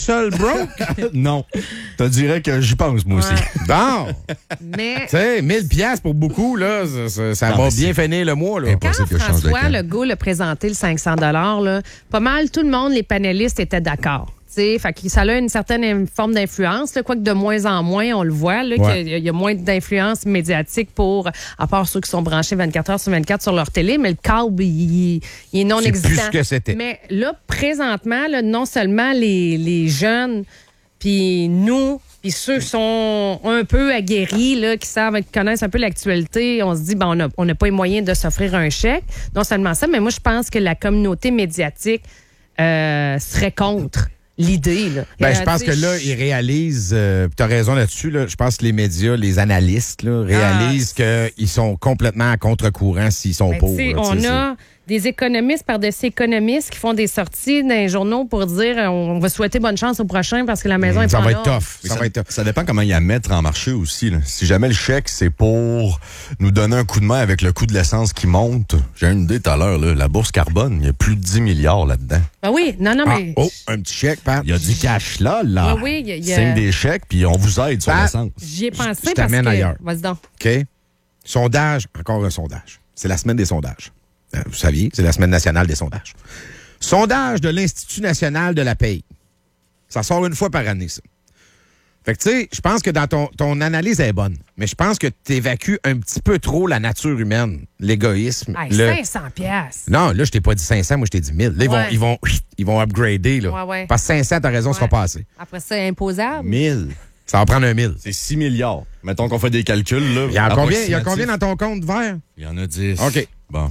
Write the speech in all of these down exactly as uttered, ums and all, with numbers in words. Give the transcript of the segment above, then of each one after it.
seul broke? Non. Je te dirais que j'y pense, moi Ouais. aussi. Bon. Mais Tu sais, mille piastres pour beaucoup, là, ça, ça, ça Non, va mais bien c'est- finir le mois, là. quand Impossible que je change de François camp. Legault l'a présenté, le cinq cents dollars, là, pas mal, tout le monde, les panélistes étaient d'accord. T'sais, fait que ça a une certaine forme d'influence, là, quoique de moins en moins, on le voit, là, Ouais. qu'il y a, il y a moins d'influence médiatique pour, à part ceux qui sont branchés vingt-quatre heures sur vingt-quatre sur leur télé, mais le câble, il, il est non C'est existant. plus ce que c'était. Mais là, présentement, là, non seulement les, les jeunes, puis nous, puis ceux qui sont un peu aguerris, là, qui savent, qui connaissent un peu l'actualité, on se dit, ben, on n'a on n'a pas les moyens de s'offrir un chèque. Non seulement ça, mais moi, je pense que la communauté médiatique euh, serait contre l'idée. Là. Ben, Euh, je pense tu que sais, là, ils réalisent, euh, tu as raison là-dessus, là, je pense que les médias, les analystes, là, réalisent qu'ils sont complètement à contre-courant s'ils sont ben, pauvres. tu sais, là, on tu sais, a des économistes par-dessus économistes qui font des sorties dans les journaux pour dire euh, on va souhaiter bonne chance au prochain parce que la maison est ça pas va en être ordre. tough. Mais Ça ça, va être tough. ça dépend comment ils la mettent en marché aussi. Là. Si jamais le chèque, c'est pour nous donner un coup de main avec le coût de l'essence qui monte, j'ai une idée tout à l'heure, là, la bourse carbone, il y a plus de dix milliards là-dedans. Ben oui, non, non, Ah, mais... oh, un petit chèque, Pat. Il y a du cash là, là. Oui, oui, il y a- il y a- Signe des chèques, puis on vous aide sur Pat, l'essence. J'y ai pensé je parce t'amène que... ailleurs. Vas-y donc. OK? Sondage, encore un sondage. C'est la semaine des sondages. Euh, Vous saviez, c'est la semaine nationale des sondages. Sondage de l'Institut national de la paye. Ça sort une fois par année, ça. Fait que, tu sais, je pense que dans ton, ton analyse est bonne, mais je pense que tu évacues un petit peu trop la nature humaine, l'égoïsme. Hey, le- cinq cents piastres. Non, là, je t'ai pas dit cinq cents, moi, je t'ai dit mille. Là, ils, vont, Ouais. ils, vont, ils vont upgrader, là. Ouais, ouais. Parce que cinq cents, t'as raison, sera Ouais. pas assez. Après ça, imposable. mille. Ça va prendre un mille. C'est six milliards. Mettons qu'on fait des calculs, là. Il y a combien, il y a approximatifs. combien dans ton compte vert? Il y en a dix. OK. Bon.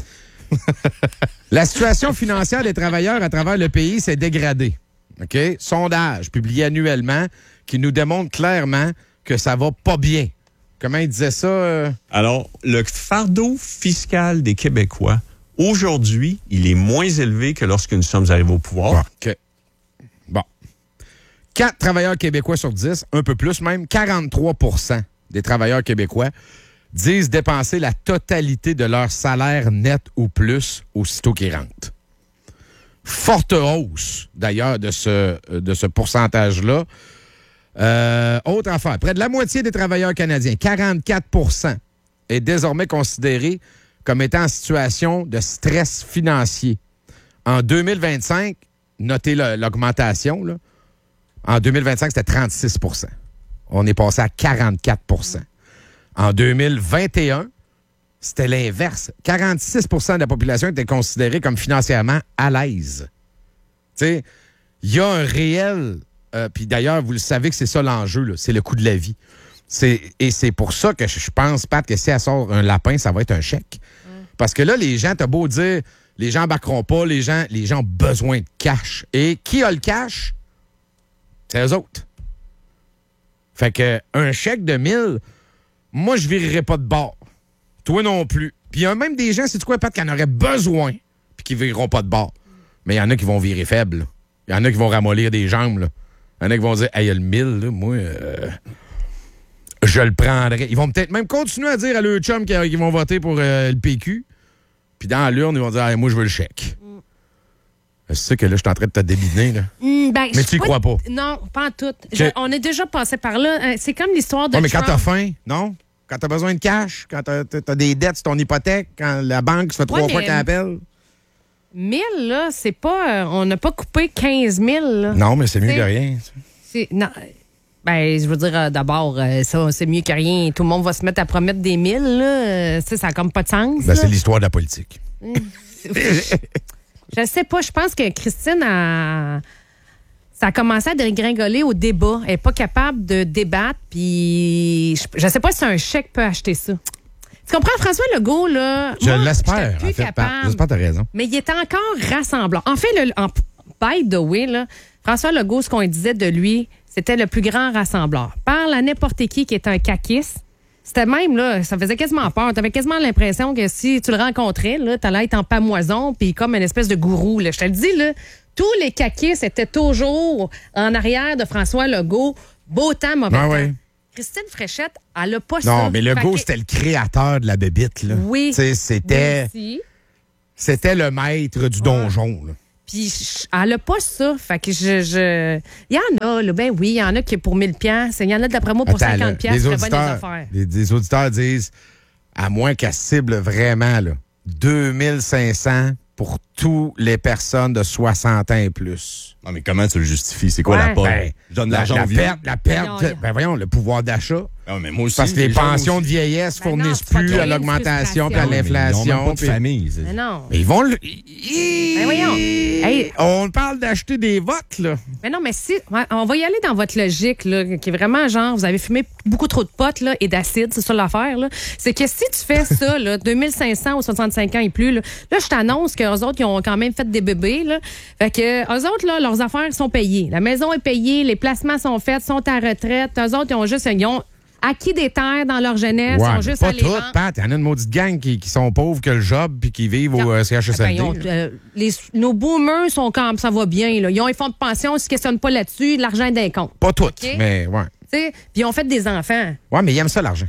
La situation financière des travailleurs à travers le pays s'est dégradée. OK? Sondage publié annuellement qui nous démontre clairement que ça va pas bien. Comment il disait ça? euh? Alors, le fardeau fiscal des Québécois, aujourd'hui, il est moins élevé que lorsque nous sommes arrivés au pouvoir. Bon, OK. Bon. Quatre travailleurs québécois sur dix, un peu plus même, quarante-trois pour cent des travailleurs québécois disent dépenser la totalité de leur salaire net ou plus aussitôt qu'ils rentrent. Forte hausse, d'ailleurs, de ce, de ce pourcentage-là. Euh, autre affaire, près de la moitié des travailleurs canadiens, quarante-quatre pour cent, est désormais considéré comme étant en situation de stress financier. En deux mille vingt-cinq, notez le- l'augmentation, là. En deux mille vingt-cinq, c'était trente-six pour cent. On est passé à quarante-quatre pour cent. En deux mille vingt et un, c'était l'inverse. quarante-six pour cent de la population était considérée comme financièrement à l'aise. Tu sais, il y a un réel... euh, puis d'ailleurs, vous le savez que c'est ça l'enjeu, là, c'est le coût de la vie. C'est, et c'est pour ça que je je pense, Pat, que si elle sort un lapin, ça va être un chèque. Parce que là, les gens, t'as beau dire, les gens embarqueront pas, les gens, les gens ont besoin de cash. Et qui a le cash? C'est eux autres. Fait que un chèque de mille, moi, je virerai pas de bord. Toi non plus. Puis il y a même des gens, c'est quoi, Pat, qui en auraient besoin, puis qui vireront pas de bord. Mais il y en a qui vont virer faible. Il y en a qui vont ramollir des jambes. Il y en a qui vont dire, hey, il y a le mille, là, moi, euh, je le prendrais. Ils vont peut-être même continuer à dire à leurs chums qu'ils qu'ils vont voter pour euh, le P Q. Puis dans l'urne, ils vont dire, hey, moi, je veux le chèque. C'est ça que là, je suis en train de te débiner, là. Hmm, ben, Mais je tu y sais crois pas? Non, pas en tout. Je- on est déjà passé par là. Euh, C'est comme l'histoire de Ouais, mais quand Trump. t'as faim, non? Quand t'as besoin de cash, quand t'as, t'as des dettes sur ton hypothèque, quand la banque se fait trois Ouais, fois mais- qu'elle appelle. mille, là, c'est pas... euh, on n'a pas coupé quinze mille, là. Non, mais c'est mieux C'est- que rien. C'est- non. Ben, je veux dire, euh, d'abord, euh, ça, c'est mieux que rien. Tout le monde va se mettre à promettre des mille, là. Euh, ça, ça n'a comme pas de sens. Ben, là. c'est l'histoire de la politique. Je sais pas, je pense que Christine a... Ça a commencé à dégringoler au débat. Elle n'est pas capable de débattre, puis je, je sais pas si un chèque peut acheter ça. Tu comprends, François Legault, là? Je moi, l'espère, j'étais plus en fait, Pat. capable. J'espère que t'as raison. Mais il est encore rassemblant. En fait, le, en, by the way, là, François Legault, ce qu'on disait de lui, c'était le plus grand rassembleur. Parle à n'importe qui qui est un caquiste. C'était même, là, ça faisait quasiment peur. Tu avais quasiment l'impression que si tu le rencontrais, là, tu allais être en pamoison, puis comme une espèce de gourou. Là. Je te le dis, là, tous les caquistes étaient toujours en arrière de François Legault. Beau temps, mauvais Ah temps. ouais. Christine Fréchette, elle a pas ça. Non, mais Fait Legault, que- c'était le créateur de la bébite, là. Oui. Tu sais, c'était, Oui, si. c'était le maître du donjon, là. Puis je- elle a pas ça. Fait que je... je... Il y en a, là, ben oui, il y en a qui pour mille piastres. Il y en a d'après moi pour Attends, là, cinquante piastres. les qui feraient bien des auditeurs, affaires. les, les auditeurs disent, à moins qu'elle cible vraiment, là, deux mille cinq cents pour toutes les personnes de soixante ans et plus. Non, mais comment tu le justifies? C'est quoi Ouais. la part? Ben, Je donne de la, l'argent la aux vieux. perte, la perte, Voyons, ben voyons, le pouvoir d'achat. Ah, mais moi aussi. Parce que les les gens pensions aussi. de vieillesse Ben non, fournissent tu vas plus créer à une l'augmentation puis à frustration. Mais ils n'ont même l'inflation. pas de puis- famille. c'est- Mais non. Mais ils vont le. Ben voyons. Hey. On parle d'acheter des votes, là. Mais non, mais si, ouais, on va y aller dans votre logique, là, qui est vraiment genre, vous avez fumé beaucoup trop de potes là, et d'acide, c'est ça l'affaire. Là. C'est que si tu fais ça, là, deux mille cinq cents ou soixante-cinq ans et plus, là, là je t'annonce qu'eux autres, ils ont quand même fait des bébés. Là. Fait que eux autres, là, leurs affaires sont payées. La maison est payée, les placements sont faits, sont à retraite. Eux autres, ils ont juste ils ont acquis des terres dans leur jeunesse, ils Ouais, ont mais juste pas à les toutes, vendre. Pat. Il y en a une maudite gang qui, qui sont pauvres que le job puis qui vivent au Non. euh, C H S L D. Ah ben, ils ont, euh, les- nos boomers sont comme ça va bien. Là. Ils ont un fonds de pension, ils ne se questionnent pas là-dessus, l'argent est d'un compte. Pas toutes, OK. mais ouais. Tu sais, Puis ils ont fait des enfants. Ouais, mais ils aiment ça, l'argent.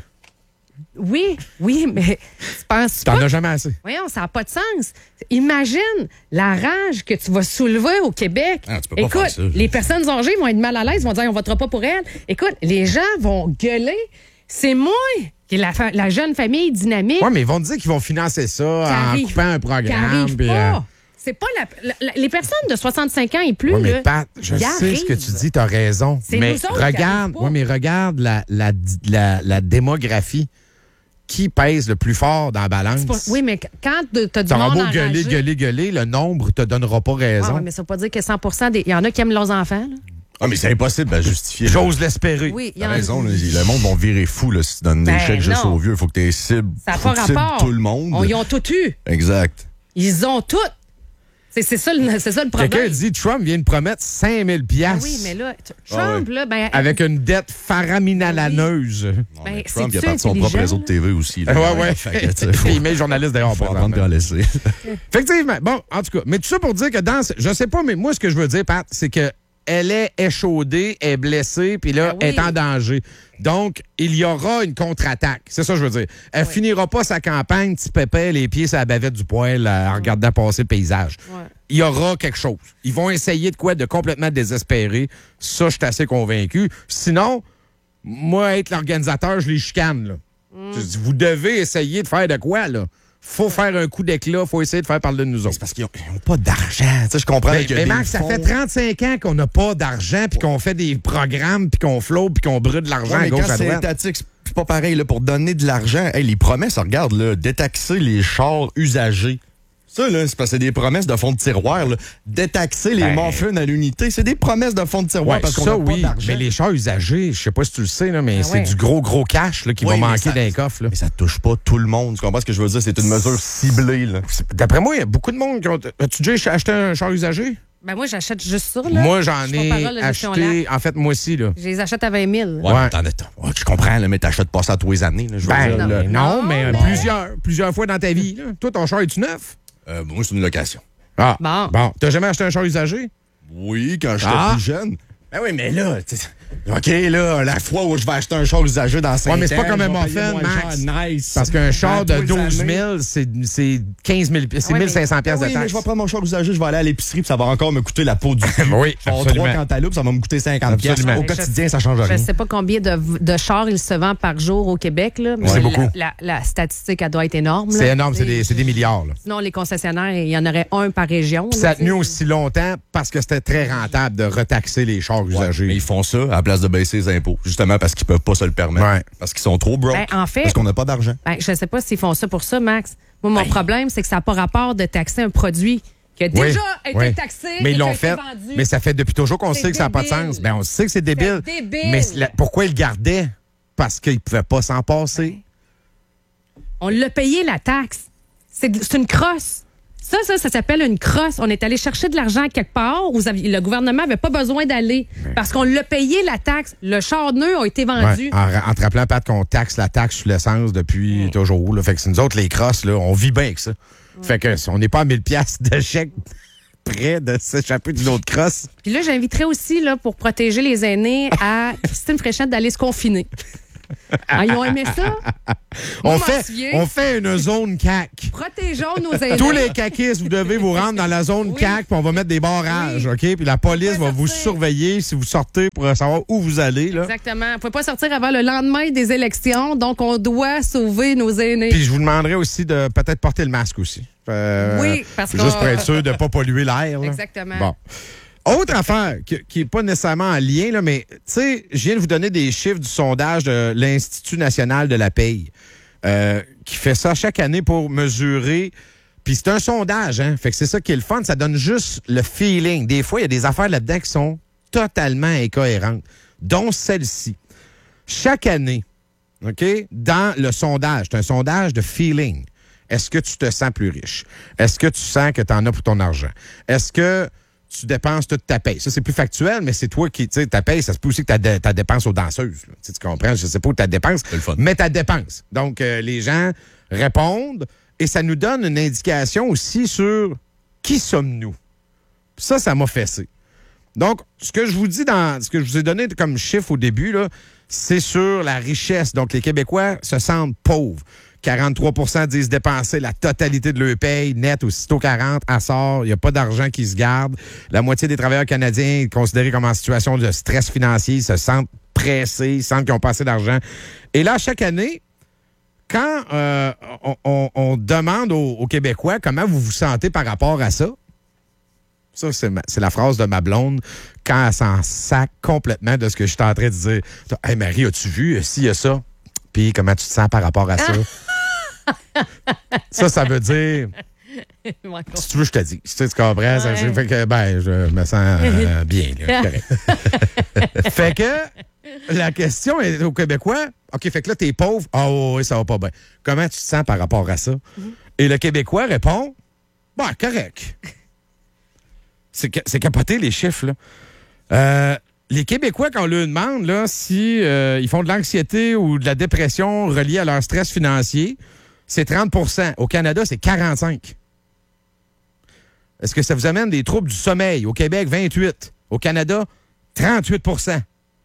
Oui, oui, mais tu penses T'en pas? as jamais assez. Voyons, ça n'a pas de sens. Imagine la rage que tu vas soulever au Québec. Ah, tu peux pas Écoute, faire ça. les personnes âgées vont être mal à l'aise, vont dire on votera pas pour elle. Écoute, les gens vont gueuler. C'est moi qui est la, fa- la jeune famille dynamique Ouais, mais ils vont te dire qu'ils vont financer ça qui en arrive- coupant un qui programme. arrive puis, pas. euh, C'est pas la, la- la- les personnes de soixante-cinq ans et plus. Ouais, mais là, Pat, je ils sais ce que arrivent. tu dis, t'as raison. C'est Mais nous autres qui regarde, arrivent pas. ouais, mais regarde la, la, la, la démographie. Qui pèse le plus fort dans la balance? C'est pas- Oui, mais quand tu as du T'auras monde beau gueuler, enragé- gueuler, gueuler, le nombre te donnera pas Ah, raison. ouais, mais ça veut pas dire que cent pour cent des. Il y en a qui aiment leurs enfants. là. Ah, mais c'est impossible à justifier. là. J'ose l'espérer. Oui, il y T'as en a. raison, là, le monde va virer fou là, si tu donnes des Ben, chèques juste non. aux vieux. Il faut que tu cibles, Ça n'a faut pas que tu cibles rapport. tout le monde. On- ils ont tout eu. Exact. Ils ont tout. C'est c'est ça, le- c'est ça le problème. Quelqu'un dit Trump vient de promettre cinq mille Ah piastres oui, mais là, t- Ah Trump, là, ben. avec une dette faraminalaneuse. ben, Mais Trump, il a c'est-tu parti son propre intelligent, réseau de T V aussi. là. Ouais, ouais. Fait que, tu sais, faut, Il met journaliste d'ailleurs. faut apprendre à laisser. Effectivement. Bon, en tout cas, mais tout ça pour dire que dans. ce- Je sais pas, mais moi, ce que je veux dire, Pat, c'est que elle est échaudée, est blessée, puis là, Ben oui. est en danger. Donc, il y aura une contre-attaque. C'est ça que je veux dire. Elle Oui. finira pas sa campagne, petit pépé, les pieds sur la bavette du poêle, en regardant passer le paysage. Ouais. Il y aura quelque chose. Ils vont essayer de quoi? De complètement désespérer. Ça, je suis assez convaincu. Sinon, moi, être l'organisateur, je les chicane, là. Mm. Je dis, vous devez essayer de faire de quoi, là? Faut faire un coup d'éclat, faut essayer de faire parler de nous autres. C'est parce qu'ils n'ont pas d'argent. Tu sais, je comprends Mais, qu'il y mais a des Max, ça fonds. fait trente-cinq ans qu'on n'a pas d'argent, puis qu'on fait des programmes, puis qu'on flotte, puis qu'on brûle de l'argent Ouais, à mais gauche quand à c'est droite. étatique, c'est pas pareil. Là, pour donner de l'argent, hey, les promesses, regarde, là, détaxer les chars usagés. Ça, là, c'est parce que c'est des promesses de fonds de tiroir. Là. Détaxer les Ben- morphines à l'unité, c'est des promesses de fonds de tiroir Ouais, parce qu'on ça, n'a pas oui. d'argent. Mais les chars usagés, je sais pas si tu le sais, là, mais Ah c'est ouais. du gros, gros cash là, qui Oui, va mais manquer ça- dans les coffres. Là. Mais ça touche pas tout le monde. Tu comprends ce que je veux dire? C'est une mesure ciblée. Là. D'après moi, il y a beaucoup de monde qui ont. As-tu déjà acheté un char usagé? Ben, moi, j'achète juste ça, là. Moi, j'en Je suis ai porte-parole de Gestion acheté. En fait, moi aussi, là. Je les achète à vingt mille. Ouais, Ouais. mais attends, attends. Ouais, je comprends, là, mais t'achètes pas ça à tous les années. Là, je veux Ben, dire, non, là. mais, non, Non, mais, euh, mais- plusieurs, plusieurs fois dans ta vie. Là. Toi, ton char est-tu neuf? Euh, moi, c'est une location. Ah. Bon. Bon. T'as jamais acheté un char usagé? Oui, quand j'étais Ah. plus jeune. Ben oui, mais là, tu sais, OK, là, la fois où je vais acheter un char usagé dans cinq ans... Ouais, mais c'est pas comme je un vais payer muffin, moins Max. cher, nice. Parce qu'un char de Dans tous les douze années. mille, c'est c'est quinze mille, c'est Ouais, mille cinq cents Ben piastres oui, de mais taxes. je vais prendre mon char usagé, je vais aller à l'épicerie, puis ça va encore me coûter la peau du cul. Oui, Je vais avoir absolument. trois cantaloupes, ça va me coûter cinquante piastres. Absolument. Au quotidien, ça change Je rien. ne sais pas combien de, de chars il se vend par jour au Québec, là. mais C'est la- beaucoup. La, la statistique, elle doit être énorme. C'est là. énorme, c'est des, c'est des milliards. Là. Sinon, les concessionnaires, il y en aurait un par région. Puis là, ça a tenu tu sais. aussi longtemps parce que c'était très rentable de retaxer les chars usagés. Mais ils font ça à la place de baisser les impôts, justement parce qu'ils peuvent pas se le permettre. Ouais. Parce qu'ils sont trop broke. Ben, en fait- parce qu'on n'a pas d'argent. Ben, je ne sais pas s'ils font ça pour ça, Max. Moi, mon Ben. problème, c'est que ça n'a pas rapport de taxer un produit qui a déjà été oui. taxé Mais et ils qui a l'ont été fait. vendu. Mais ça fait depuis toujours qu'on C'est sait que ça n'a pas de débile. sens. Ben, on sait que c'est débile. C'est débile. Mais c'est la- pourquoi ils le gardaient? Parce qu'ils ne pouvaient pas s'en passer. On l'a payé, la taxe. C'est c'est une crosse. Ça, ça, ça s'appelle une crosse. On est allé chercher de l'argent quelque part où le gouvernement n'avait pas besoin d'aller parce qu'on l'a payé, la taxe. Le char neuf a été vendu. Ouais. En, ra- en te rappelant, Pat, qu'on taxe la taxe sur l'essence depuis toujours. Là. Fait que c'est nous autres, les crosses, là, on vit bien avec ça. Fait que on n'est pas à mille piastres de chèque près de s'échapper d'une autre crosse. Puis là, j'inviterais aussi, là, pour protéger les aînés, à Christine Fréchette d'aller se confiner. Ah, ils ont aimé ça? On Moi, fait, m'en souviens. on fait une zone C A C. Protégeons nos aînés. Tous les caquistes, vous devez vous rendre dans la zone Oui. C A C, puis on va mettre des barrages, Oui. OK? Puis la police Vous va pouvez vous sortir. surveiller si vous sortez pour savoir où vous allez, là. Exactement. Vous ne pouvez pas sortir avant le lendemain des élections, donc on doit sauver nos aînés. Puis je vous demanderai aussi de peut-être porter le masque aussi. Euh, Oui, parce Juste qu'on- pour être sûr de ne pas polluer l'air. là. Exactement. Bon. Autre affaire qui n'est pas nécessairement en lien, là, mais tu sais, je viens de vous donner des chiffres du sondage de l'Institut national de la paye, euh, qui fait ça chaque année pour mesurer. Puis c'est un sondage, hein? Fait que c'est ça qui est le fun. Ça donne juste le feeling. Des fois, il y a des affaires là-dedans qui sont totalement incohérentes, dont celle-ci. Chaque année, OK, dans le sondage, c'est un sondage de feeling. Est-ce que tu te sens plus riche? Est-ce que tu sens que tu en as pour ton argent? Est-ce que tu dépenses toute ta paye? Ça, c'est plus factuel, mais c'est toi qui, tu sais, ta paye, ça se peut aussi que ta, ta dépense aux danseuses. là. Tu sais, tu comprends? Je sais pas où ta dépense, le fun. mais ta dépense. Donc, euh, les gens répondent et ça nous donne une indication aussi sur qui sommes-nous. Ça, ça m'a fessé. Donc, ce que je vous dis dans ce que je vous ai donné comme chiffre au début, là, c'est sur la richesse. Donc, les Québécois se sentent pauvres. quarante-trois pour cent disent dépenser la totalité de leur paye, net aussitôt quarante, à sort, il n'y a pas d'argent qui se garde. La moitié des travailleurs canadiens considérés comme en situation de stress financier se sentent pressés, ils sentent qu'ils ont pas assez d'argent. Et là, chaque année, quand euh, on, on- on demande aux, aux Québécois comment vous vous sentez par rapport à ça, ça, c'est, ma- c'est la phrase de ma blonde quand elle s'en sac complètement de ce que je suis en train de dire. « Hey Marie, as-tu vu euh, s'il y a ça? Puis comment tu te sens par rapport à ça? » Ça, ça veut dire, si tu veux, je te dis. Si tu comprends, ça Ouais. fait que, ben, je me sens euh, bien. Là, correct. Fait que la question est aux Québécois, OK, fait que là, t'es pauvre. Ah oui, ça va pas bien. Comment tu te sens par rapport à ça? Et le Québécois répond, ben, correct. C'est, ca- c'est capoté, les chiffres, là. Euh, les Québécois, quand on leur demande là, si euh, ils font de l'anxiété ou de la dépression reliée à leur stress financier, c'est trente pour cent. Au Canada, c'est quarante-cinq. Est-ce que ça vous amène des troubles du sommeil? Au Québec, vingt-huit. Au Canada, trente-huit pour cent.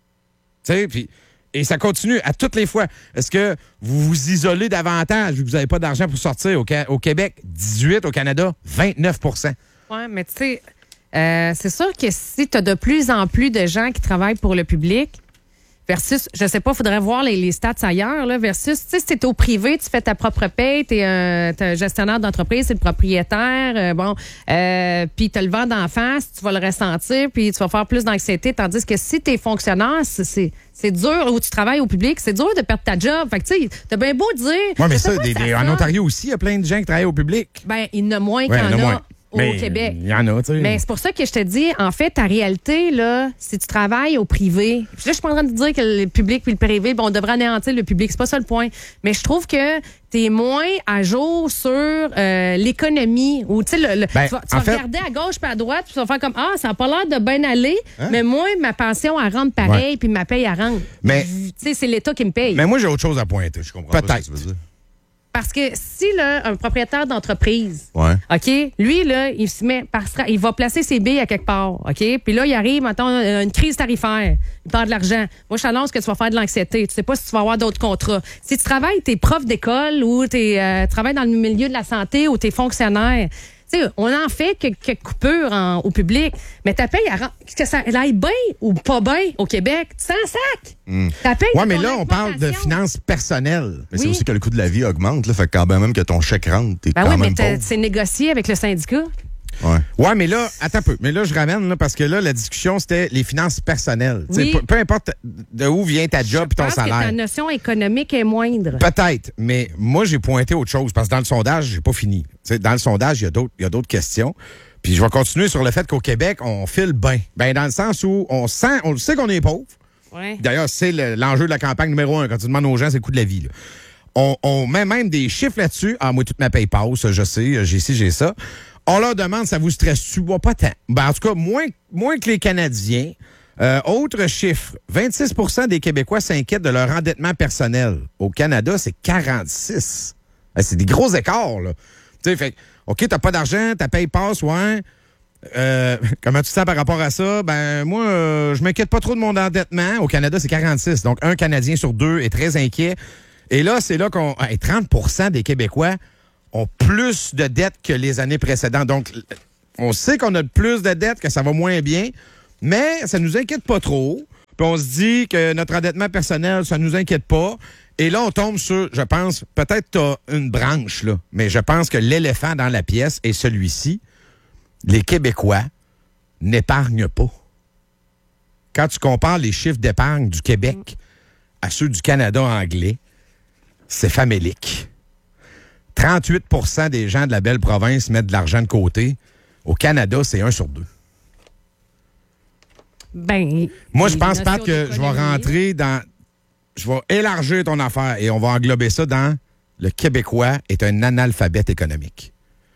Tu sais, puis... Et ça continue à toutes les fois. Est-ce que vous vous isolez davantage vu que vous n'avez pas d'argent pour sortir? Au, Ca- au Québec, dix-huit. Au Canada, vingt-neuf pour cent. Oui, mais tu sais, euh, c'est sûr que si tu as de plus en plus de gens qui travaillent pour le public, versus, je sais pas, il faudrait voir les, les stats ailleurs, là, versus, tu sais, si tu es au privé, tu fais ta propre paye, tu es un, t'es un gestionnaire d'entreprise, c'est le propriétaire, euh, bon, euh, puis tu as le vent d'en face, tu vas le ressentir, puis tu vas faire plus d'anxiété, tandis que si tu es fonctionnaire, c'est, c'est, c'est dur, ou tu travailles au public, c'est dur de perdre ta job. Fait que, tu sais, t'as bien beau dire. Oui, mais je sais ça, pas des- si des- en sonne. Ontario aussi, il y a plein de gens qui travaillent au public. Ben, il y en a moins Ouais, qu'il y il y en en a a moins. au Mais Québec. Il y en a, tu sais. Mais c'est pour ça que je te dis, en fait, ta réalité, là, si tu travailles au privé, puis là, je suis pas en train de dire que le public puis le privé, bon, on devrait anéantir le public, c'est pas ça le point. Mais je trouve que tu es moins à jour sur euh, l'économie, ou tu sais, le, le- Ben, tu vas, tu en vas fait- regarder à gauche puis à droite, puis tu vas faire comme, ah, ça n'a pas l'air de bien aller, mais moi, ma pension, elle rentre pareil, Ouais. puis ma paye, elle rentre. Mais- Tu sais, c'est l'État qui me paye. Mais moi, j'ai autre chose à pointer. Je comprends pas Peut-être. ce que tu veux dire. Parce que si, là, un propriétaire d'entreprise, Ouais. OK? Lui, là, il se met par stra- il va placer ses billes à quelque part, OK? Puis là, il arrive, mettons, euh, une crise tarifaire. Il perd de l'argent. Moi, je t'annonce que tu vas faire de l'anxiété. Tu sais pas si tu vas avoir d'autres contrats. Si tu travailles, t'es prof d'école ou tu euh, travailles dans le milieu de la santé ou t'es fonctionnaire, tu sais, on en fait quelques, quelques coupures en- au public, mais ta paye, elle rend- que ça elle aille bien ou pas bien au Québec, tu t'en sac. Ta paye, Oui, c'est mais ton là, on parle de exploitation. finances personnelles. Mais c'est Oui. aussi que le coût de la vie augmente. Là, fait que quand même que ton chèque rentre, t'es Ben quand oui, mais même t'as- pauvre. c'est négocié avec le syndicat. Ouais. Ouais, mais là, attends un peu. Mais là, je ramène, là, parce que là, la discussion, c'était les finances personnelles. Tu sais, Oui. Peu, peu importe de où vient ta job et ton Je pense que salaire. ta notion économique est moindre. Peut-être, mais moi, j'ai pointé autre chose, parce que dans le sondage, j'ai pas fini. Tu sais, dans le sondage, il y a d'autres, il y a d'autres questions. Puis je vais continuer sur le fait qu'au Québec, on file bien. Ben, dans le sens où on sent, on sait qu'on est pauvre. Ouais. D'ailleurs, c'est le- l'enjeu de la campagne numéro un. Quand tu demandes aux gens, c'est le coût de la vie. là. On, on met même des chiffres là-dessus. Ah, moi, toute ma paye passe, je sais, j'ai ci, j'ai ça. On leur demande, ça vous stresse-tu? Bon, pas tant. Ben, en tout cas, moins, moins que les Canadiens. Euh, autre chiffre, vingt-six pour cent des Québécois s'inquiètent de leur endettement personnel. Au Canada, c'est quarante-six. Eh, c'est des gros écarts, là. Tu sais, fait que, OK, t'as pas d'argent, ta paye passe, ouais. Euh, comment tu te sens par rapport à ça? Ben, moi, euh, je m'inquiète pas trop de mon endettement. Au Canada, c'est quarante-six. Donc, un Canadien sur deux est très inquiet. Et là, c'est là qu'on... Hey, trente pour cent des Québécois ont plus de dettes que les années précédentes. Donc, on sait qu'on a plus de dettes, que ça va moins bien, mais ça nous inquiète pas trop. Puis on se dit que notre endettement personnel, ça nous inquiète pas. Et là, on tombe sur, je pense, peut-être t'as une branche, là, mais je pense que l'éléphant dans la pièce est celui-ci. Les Québécois n'épargnent pas. Quand tu compares les chiffres d'épargne du Québec à ceux du Canada anglais, c'est famélique. trente-huit pour cent des gens de la belle province mettent de l'argent de côté. Au Canada, c'est un sur deux. Ben, Moi, je pense, Pat, que je vais rentrer dans... Je vais élargir ton affaire et on va englober ça dans le Québécois est un analphabète économique.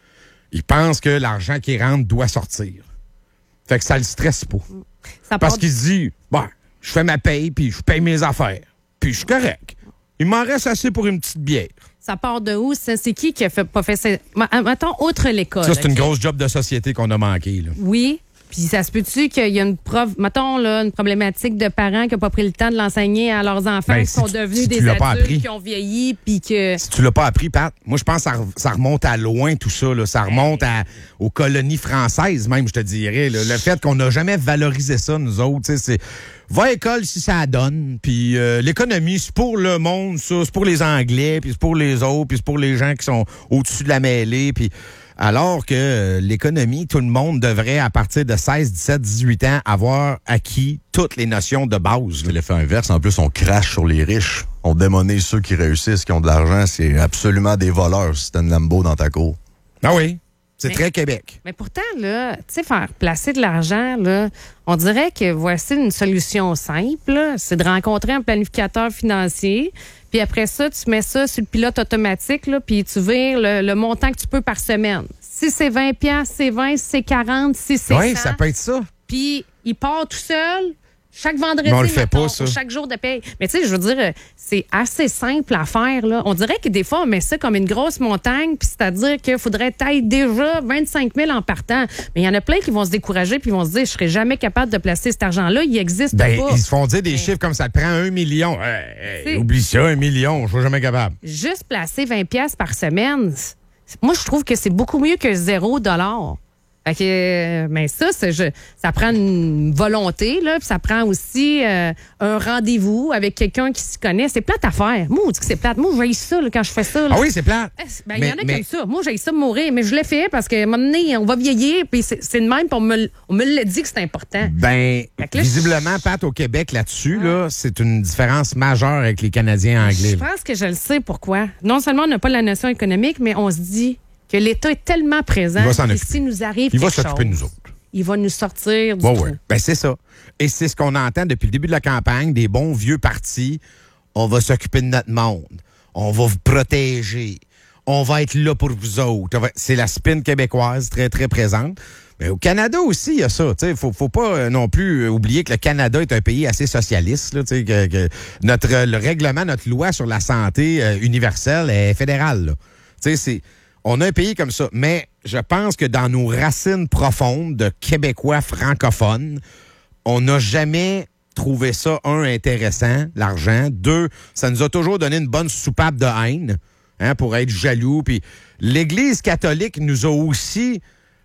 Il pense que l'argent qui rentre doit sortir. Fait que ça le stresse pas. Ça Parce part... qu'il se dit, bon, je fais ma paye, puis je paye mes affaires, puis je suis correct. Il m'en reste assez pour une petite bière. Ça part de où? C'est, c'est qui qui a fait, pas fait ça? Mettons, outre l'école. Ça, c'est okay? une grosse job de société qu'on a manqué, là. Oui. Puis ça se peut-tu qu'il y a une prof, mettons, là, une problématique de parents qui n'ont pas pris le temps de l'enseigner à leurs enfants, Ben, qui si sont tu- devenus si tu des l'as pas adultes, appris. qui ont vieilli, puis que... Si tu l'as pas appris, Pat, moi, je pense que ça, re- ça remonte à loin, tout ça. Là. Ça remonte à, aux colonies françaises, même, je te dirais. Là. Le fait qu'on n'a jamais valorisé ça, nous autres, tu sais, c'est... Va à l'école si ça donne, puis euh, l'économie, c'est pour le monde, ça, c'est pour les Anglais, puis c'est pour les autres, puis c'est pour les gens qui sont au-dessus de la mêlée, puis... Alors que euh, l'économie, tout le monde devrait, à partir de seize, dix-sept, dix-huit ans, avoir acquis toutes les notions de base. C'est l'effet inverse. En plus, on crache sur les riches. On démonise ceux qui réussissent, qui ont de l'argent. C'est absolument des voleurs si t'as une Lambo dans ta cour. Ah oui, c'est Mais- très Québec. Mais pourtant, là, tu sais, faire placer de l'argent, là, on dirait que voici une solution simple, là, c'est de rencontrer un planificateur financier, puis après ça, tu mets ça sur le pilote automatique, là, puis tu vires le, le montant que tu peux par semaine. Si c'est vingt piastres, c'est vingt, si c'est quarante, si c'est Oui, cent. ça peut être ça. Puis il part tout seul chaque vendredi, Mais on le fait mettons, pas, ça. pour chaque jour de paye. Mais tu sais, je veux dire, euh, c'est assez simple à faire, là. On dirait que des fois, on met ça comme une grosse montagne, puis c'est-à-dire qu'il faudrait tailler déjà vingt-cinq mille en partant. Mais il y en a plein qui vont se décourager, puis ils vont se dire, je serais jamais capable de placer cet argent-là, il existe Ben, pas. ils se font dire des Mais- chiffres comme ça te prend un million. Hey, hey, C'est- oublie ça, un million, je suis jamais capable. Juste placer vingt piastres par semaine, c- moi, je trouve que c'est beaucoup mieux que zéro dollar. Fait que, euh, mais ça, c'est, je- ça prend une volonté, là, puis ça prend aussi euh, un rendez-vous avec quelqu'un qui s'y connaît. C'est plate à faire. Moi, on dit que c'est plate. Moi, j'haïs ça là, quand je fais ça. là. Ah oui, c'est plat. Ben, il y Mais- en a mais- comme ça. Moi, j'ai ça de mourir, mais je l'ai fait parce qu'à un moment donné, on va vieillir, puis c'est, c'est de même, puis on me, l- on me l'a dit que c'est important. Ben, Fait que là, visiblement, Pat, au Québec, là-dessus, là, c'est une différence majeure avec les Canadiens anglais. Je là. pense que je le sais pourquoi. Non seulement on n'a pas la notion économique, mais on se dit que l'État est tellement présent Il va s'en que occuper. si nous arrive Il va quelque s'occuper de chose, nous autres. il va nous sortir du Ouais, trou. ouais. Ben, c'est ça. Et c'est ce qu'on entend depuis le début de la campagne, des bons vieux partis. On va s'occuper de notre monde. On va vous protéger. On va être là pour vous autres. On va- C'est la spin québécoise très, très présente. Mais au Canada aussi, il y a ça. Il ne faut, faut pas euh, non plus euh, oublier que le Canada est un pays assez socialiste. Là, que, que notre, euh, le règlement, notre loi sur la santé euh, universelle est fédérale. Là. Tu sais, c'est... On a un pays comme ça, mais je pense que dans nos racines profondes de Québécois francophones, on n'a jamais trouvé ça, un, intéressant, l'argent. Deux, ça nous a toujours donné une bonne soupape de haine, hein, pour être jaloux. Puis l'Église catholique nous a aussi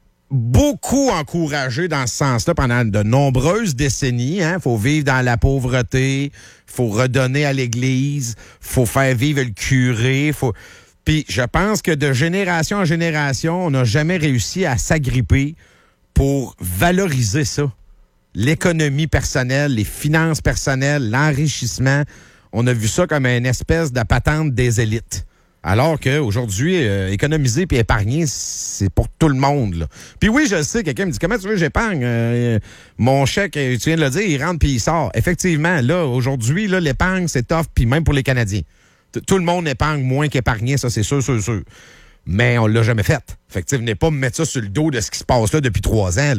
beaucoup encouragés dans ce sens-là pendant de nombreuses décennies. Il faut vivre dans la pauvreté, faut redonner à l'Église, faut faire vivre le curé, faut... Puis je pense que de génération en génération, on n'a jamais réussi à s'agripper pour valoriser ça. L'économie personnelle, les finances personnelles, l'enrichissement. On a vu ça comme une espèce de patente des élites. Alors qu'aujourd'hui, euh, économiser puis épargner, c'est pour tout le monde. Là. Puis oui, je le sais, quelqu'un me dit, comment tu veux que j'épargne? Euh, mon chèque, tu viens de le dire, il rentre puis il sort. Effectivement, là, aujourd'hui, là, l'épargne, c'est tough, puis même pour les Canadiens. Tout le monde épargne moins qu'épargner, ça, c'est sûr, sûr, sûr. Mais on l'a jamais fait. Fait que, tu sais, venez pas me mettre ça sur le dos de ce qui se passe là depuis trois ans, là.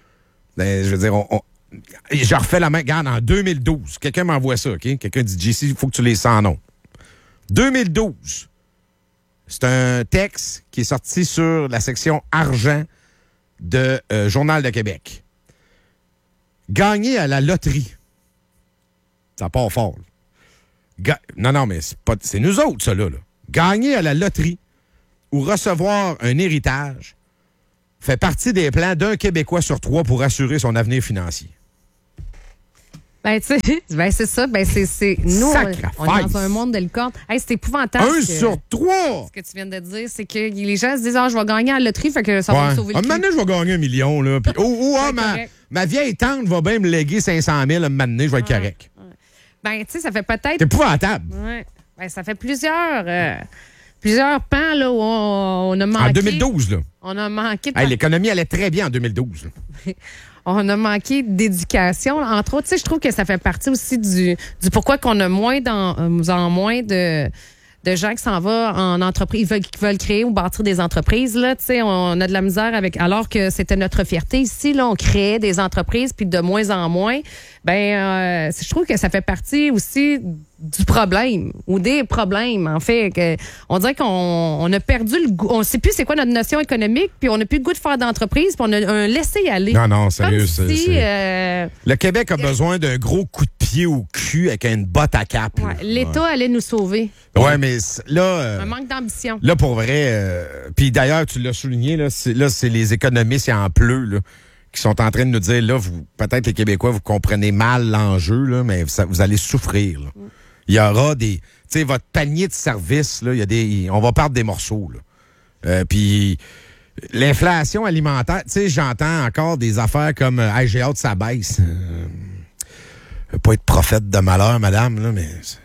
Ben, je veux dire, on, on... je refais la main. Regarde, en deux mille douze, quelqu'un m'envoie ça, OK? Quelqu'un dit, J C, il faut que tu les sans nom. deux mille douze, c'est un texte qui est sorti sur la section argent de euh, Journal de Québec. Gagner à la loterie. Ça part fort. Ga- non, non, mais c'est, pas, c'est nous autres, ça, là, là. Gagner à la loterie ou recevoir un héritage fait partie des plans d'un Québécois sur trois pour assurer son avenir financier. Ben, tu sais, ben, c'est ça. Ben, c'est, c'est, nous, on, Sacrifice. on est dans un monde de licorne. Hey, c'est épouvantable. Un que- sur trois! Ce que tu viens de dire, c'est que les gens se disent, ah, je vais gagner à la loterie, fait que ça va me sauver Un le moment cul. donné, je vais gagner un million, là. Puis, oh, oh, ah, C'est ma, correct. ma vieille tante va bien me léguer cinq cent mille, un moment donné, je vais être correct. Ben, tu sais, ça fait peut-être. C'est épouvantable. Ouais. Ben, ça fait plusieurs, euh, plusieurs pans, là, où on, on a manqué. En deux mille douze, là. On a manqué de Hey, l'économie allait très bien en deux mille douze. là. On a manqué d'éducation. Entre autres, tu sais, je trouve que ça fait partie aussi du, du pourquoi qu'on a moins dans, en moins de, de gens qui s'en vont en entreprise, veulent, qui veulent créer ou bâtir des entreprises. Là, tu sais, on a de la misère avec, alors que c'était notre fierté ici, là, on créait des entreprises, puis de moins en moins. Ben, euh, je trouve que ça fait partie aussi du problème ou des problèmes, en fait. Que on dirait qu'on on a perdu le goût. On sait plus c'est quoi notre notion économique, puis on n'a plus le goût de faire d'entreprise, puis on a un laisser-aller. Non, non, sérieux. Comme c'est- si, c'est- euh, Le Québec a besoin d'un gros coup de pied au cul avec une botte à cap. là. ouais, l'État allait nous sauver. Ouais, mais c- là... euh, Un manque d'ambition. Là, pour vrai, euh, puis d'ailleurs, tu l'as souligné, là, c'est, là, c'est les économistes, il en pleut, là, qui sont en train de nous dire, là, vous, peut-être les Québécois, vous comprenez mal l'enjeu, là, mais ça- vous allez souffrir. Là. Il y aura des... Tu sais, votre panier de services, là, il y a des... On va perdre des morceaux, là. Euh, puis l'inflation alimentaire, tu sais, j'entends encore des affaires comme euh, hey, j'ai hâte que ça baisse. Euh, je veux pas être prophète de malheur, madame, là, mais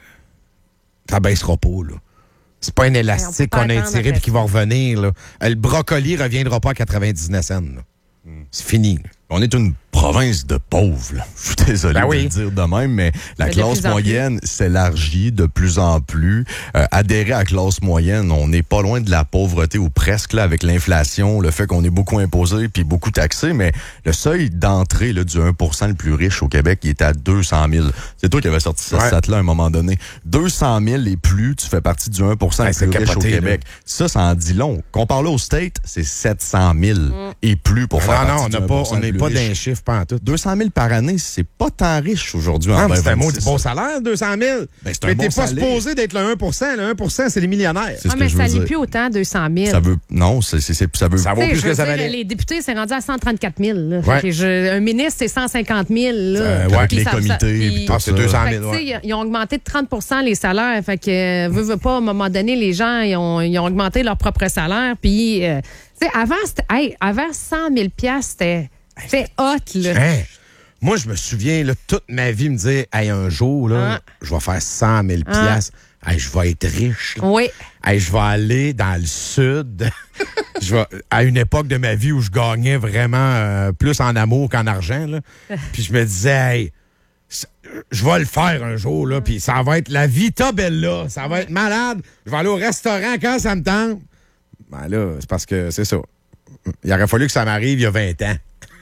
ça baissera pas, là. C'est pas un élastique pas qu'on a attendre étiré après et qui va revenir. Là. Euh, Le brocoli reviendra pas à quatre-vingt-dix-neuf cents. Là. C'est fini. là. On est une province de pauvres, là. Je suis désolé Ben oui. de le dire de même, mais la Mais de classe plus en moyenne s'élargit de plus en plus. Euh, adhérer à la classe moyenne, on n'est pas loin de la pauvreté ou presque, là, avec l'inflation, le fait qu'on est beaucoup imposé puis beaucoup taxé, mais le seuil d'entrée là, du un pour cent le plus riche au Québec, il est à deux cent mille. C'est toi qui avais sorti cette Ouais. stat-là à un moment donné. deux cent mille et plus, tu fais partie du un pour cent Ouais, le c'est plus riche capoté, au Québec. Ça, ça en dit long. Comparé au State, c'est sept cent mille et plus pour faire Non, non, partie on du n'a un pas, pour cent on le n'est plus pas riche. d'un chiffre, pas en tout. deux cent mille par année, c'est pas tant riche aujourd'hui en Ah, mais vingt c'est un mot vingt-six. du bon salaire, deux cent mille. Ben, c'est un mais bon t'es pas salaire. supposé d'être le un pour cent. Le un pour cent, c'est les millionnaires. C'est Ah, ce mais que je ça veux n'est dire. plus autant, deux cent mille. Ça veut, non, c'est, c'est, c'est- ça veut. Ça vaut Tu sais, plus je que veux ça dire, valait. les députés, c'est rendu à cent trente-quatre mille. Là. Fait Ouais. que je- un ministre, c'est cent cinquante mille. Là. Euh, Puis ouais, avec les ça- ça- comités, puis- puis tout Ah, c'est ça. deux cent Fait mille. que, tu sais, ouais. ils ont augmenté de trente pour cent les salaires. Fait que, euh, veux, veux pas, à un moment donné, les gens, ils ont, ils ont augmenté leur propre salaire. Puis, euh, tu sais, avant, c'était- hey, avant cent mille piastres, c'était c'était hot, là. Hein? Moi, je me souviens, là, toute ma vie, me dire, hey, un jour, là, Ah. je vais faire cent mille Ah. piastres. Hey, je vais être riche. là. Oui. Hey, je vais aller dans le sud. je vais, à une époque de ma vie où je gagnais vraiment euh, plus en amour qu'en argent. Là. Puis je me disais, hey, c- je vais le faire un jour. Là, puis ça va être la Vita Bella. Ça va être malade. Je vais aller au restaurant quand ça me tente. Ben là, c'est parce que c'est ça. Il aurait fallu que ça m'arrive il y a vingt ans.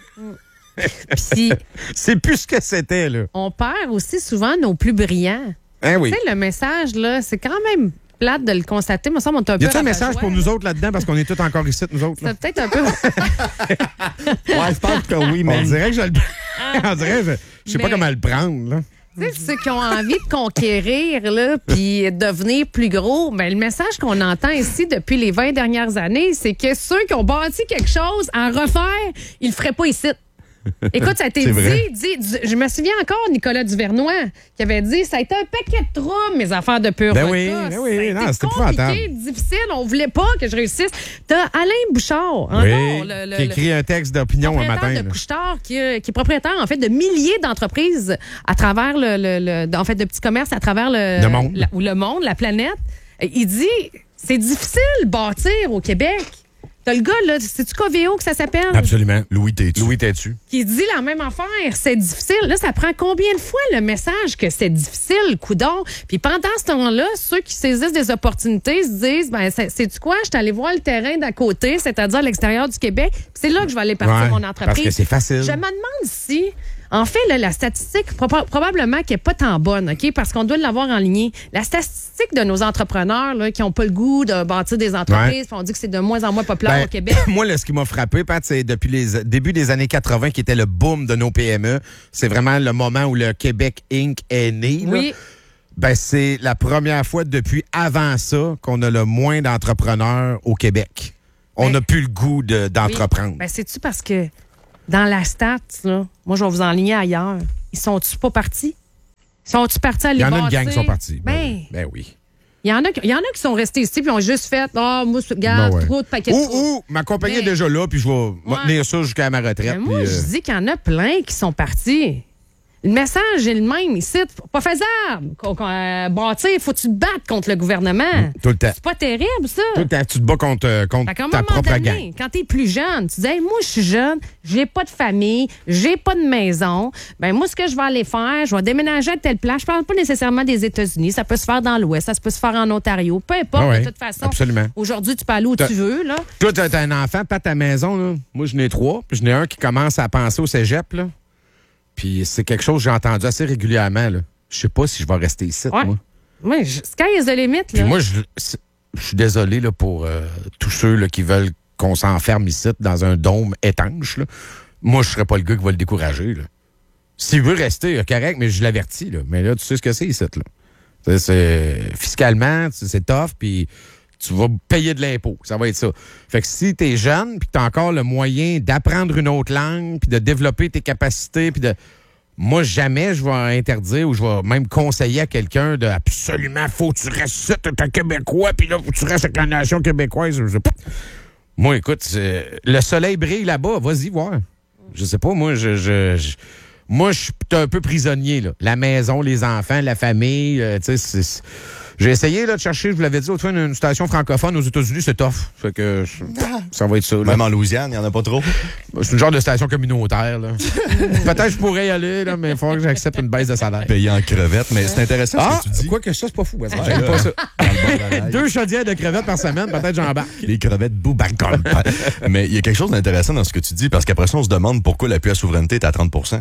Puis, C'est plus ce que c'était, là. on perd aussi souvent nos plus brillants. Hein, oui. Tu sais, le message, là, c'est quand même plate de le constater. Moi, ça, on est un Y peu a-t-il un rabat-joie, message pour là. nous autres là-dedans parce qu'on est tous encore ici, nous autres? là? C'est peut-être un peu. Ouais, je pense que oui, On mais. dirait que je le. On dirait que je, je sais pas Mais- comment le prendre, là. Tu sais, ceux qui ont envie de conquérir, là, puis devenir plus gros, ben, le message qu'on entend ici depuis les vingt dernières années, c'est que ceux qui ont bâti quelque chose, en refaire, ils le feraient pas ici. Écoute, ça a été C'est vrai. dit, dit, du- je me souviens encore, Nicolas Duvernois, qui avait dit, ça a été un paquet de troubles, mes affaires de pur Ben vodka. oui, ben oui, Ça a non, été c'était compliqué, épouvantable. difficile, on voulait pas que je réussisse. T'as Alain Bouchard, encore, Oui, le, le- qui le- écrit un texte d'opinion un propriétaire matin. de là. Couche-Tard, qui, est- qui est propriétaire, en fait, de milliers d'entreprises à travers le, le- le- en fait, de petits commerces à travers le, Le monde. la, ou le monde, la planète. Il dit, c'est difficile de bâtir au Québec. T'as le gars, là, c'est-tu Coveo que ça s'appelle? Absolument. Louis Tétu. Louis Tétu. Qui dit la même affaire, c'est difficile. Là, ça prend combien de fois le message que c'est difficile, coudon? Puis pendant ce temps-là, ceux qui saisissent des opportunités se disent, ben, c'est- sais-tu quoi? Je suis allé voir le terrain d'à côté, c'est-à-dire à l'extérieur du Québec. Puis c'est là que je vais aller partir Ouais, mon parce entreprise. que c'est facile. Je me demande si En fait, là, la statistique, proba- probablement qu'elle n'est pas tant bonne, OK? Parce qu'on doit l'avoir en ligne. La statistique de nos entrepreneurs là, qui n'ont pas le goût de bâtir des entreprises, Ouais. puis on dit que c'est de moins en moins populaire Ben, au Québec. Moi, là, ce qui m'a frappé, Pat, c'est depuis les débuts des années quatre-vingt, qui était le boom de nos P M E. C'est vraiment le moment où le Québec Inc est né. Là. Oui. Ben, c'est la première fois depuis avant ça qu'on a le moins d'entrepreneurs au Québec. On Ben, n'a plus le goût de- d'entreprendre. Oui. Ben, c'est-tu parce que dans la stat, là, moi, je vais vous enligner ailleurs. Ils sont-tu pas partis? Ils sont-tu partis à Il les y en a une bâtir? gang qui sont partis. Ben, Ben, oui. Ben oui. il y en a, qui- il y en a qui sont restés ici puis ont juste fait « Ah, oh, moi, regarde, Ben ouais. trop de paquets de Ou, fruits. ou, ma compagnie Mais- est déjà là, puis je vais vais Ouais. tenir ça jusqu'à ma retraite. Ben, moi, puis, je euh, dis qu'il y en a plein qui sont partis. Le message est le même ici. Pas faisable. Qu'on- qu'on, euh, bâtir, faut que tu te battes contre le gouvernement. tout le temps. C'est pas terrible, ça. Tout le temps, tu te bats contre, euh, contre Fait qu'à un ta moment propre donné, gang. quand t'es plus jeune, tu dis hey, moi je suis jeune, j'ai pas de famille, j'ai pas de maison. Ben moi ce que je vais aller faire, je vais déménager à telle place. Je parle pas nécessairement des États-Unis, ça peut se faire dans l'Ouest, ça peut se faire en Ontario, peu importe. Ah ouais, de toute façon, absolument. aujourd'hui tu peux aller où T'as- tu veux là. Toi, t'as t'as un enfant, pas ta maison, là. Moi, j'en ai trois. Puis j'en ai un qui commence à penser au cégep, là. Puis c'est quelque chose que j'ai entendu assez régulièrement, là. Je sais pas si je vais rester ici, Ouais. moi. Ouais, je- sky is the limit Puis là. moi, je c'est- je suis désolé, là, pour euh, tous ceux là, qui veulent qu'on s'enferme ici dans un dôme étanche, là. Moi, je serais pas le gars qui va le décourager, là. S'il veut rester, euh, correct, mais je l'avertis, là. Mais là, tu sais ce que c'est ici, là. C'est- c'est fiscalement, c'est c'est tough, puis tu vas payer de l'impôt. Ça va être ça. Fait que si t'es jeune, puis que t'as encore le moyen d'apprendre une autre langue, puis de développer tes capacités, puis de... Moi, jamais je vais interdire ou je vais même conseiller à quelqu'un de absolument, faut que tu restes ici, t'es un Québécois, puis là, faut que tu restes avec la nation québécoise. Je sais pas. Moi, écoute, c'est- le soleil brille là-bas, vas-y voir. Je sais pas, moi, je... je, je- moi, je suis un peu prisonnier, là. La maison, les enfants, la famille, euh, tu sais, c'est- c'est- j'ai essayé là, de chercher, je vous l'avais dit autrefois, une, une station francophone aux États-Unis, c'est tough. Fait que je- ça va être ça. là. Même en Louisiane, il n'y en a pas trop. C'est une genre de station communautaire. Là. Peut-être que je pourrais y aller, là, mais il faudra que j'accepte une baisse de salaire. Payé en crevettes, mais c'est intéressant Ah, ce que tu dis. quoi que ça, c'est pas fou. Ouais, Ouais, J'aime là, pas ça. dans le bon volaille. Deux chaudières de crevettes par semaine, peut-être j'embarque. Les crevettes Boubacar. Mais il y a quelque chose d'intéressant dans ce que tu dis, parce qu'après ça, on se demande pourquoi l'appui à la souveraineté est à trente pour cent.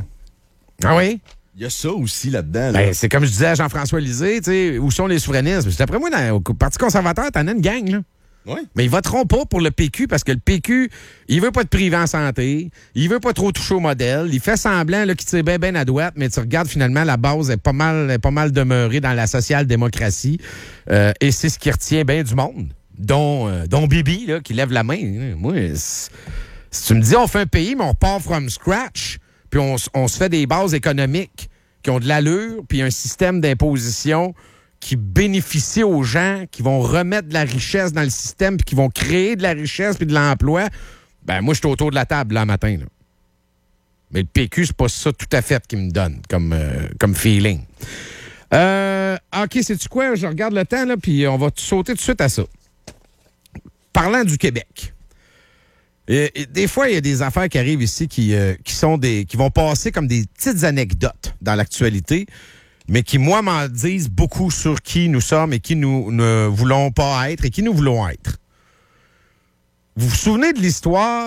Ah oui? Il y a ça aussi là-dedans. Là. Ben, c'est comme je disais à Jean-François Lisée, tu sais, où sont les souverainistes? D'après moi, dans, au Parti conservateur, t'en as une gang, là. Oui. Mais ils voteront pas pour le P Q parce que le P Q, il veut pas te priver en santé, il veut pas trop toucher au modèle, il fait semblant là, qu'il tire bien ben à droite, mais tu regardes finalement, la base est pas mal, est pas mal demeurée dans la social-démocratie. Euh, et c'est ce qui retient bien du monde, dont, euh, dont Bibi, là, qui lève la main. Moi, c'est- si tu me dis on fait un pays, mais on part from scratch, puis on, s- on se fait des bases économiques qui ont de l'allure, puis un système d'imposition qui bénéficie aux gens, qui vont remettre de la richesse dans le système, puis qui vont créer de la richesse puis de l'emploi, ben moi, je suis autour de la table, là, matin. Là. Mais le P Q, c'est pas ça tout à fait qui me donne comme, euh, comme feeling. Euh, OK, sais-tu quoi? Je regarde le temps, là, puis on va sauter tout de suite à ça. Parlant du Québec. Et, et des fois, il y a des affaires qui arrivent ici qui, euh, qui sont des qui vont passer comme des petites anecdotes dans l'actualité, mais qui, moi, m'en disent beaucoup sur qui nous sommes et qui nous ne voulons pas être et qui nous voulons être. Vous vous souvenez de l'histoire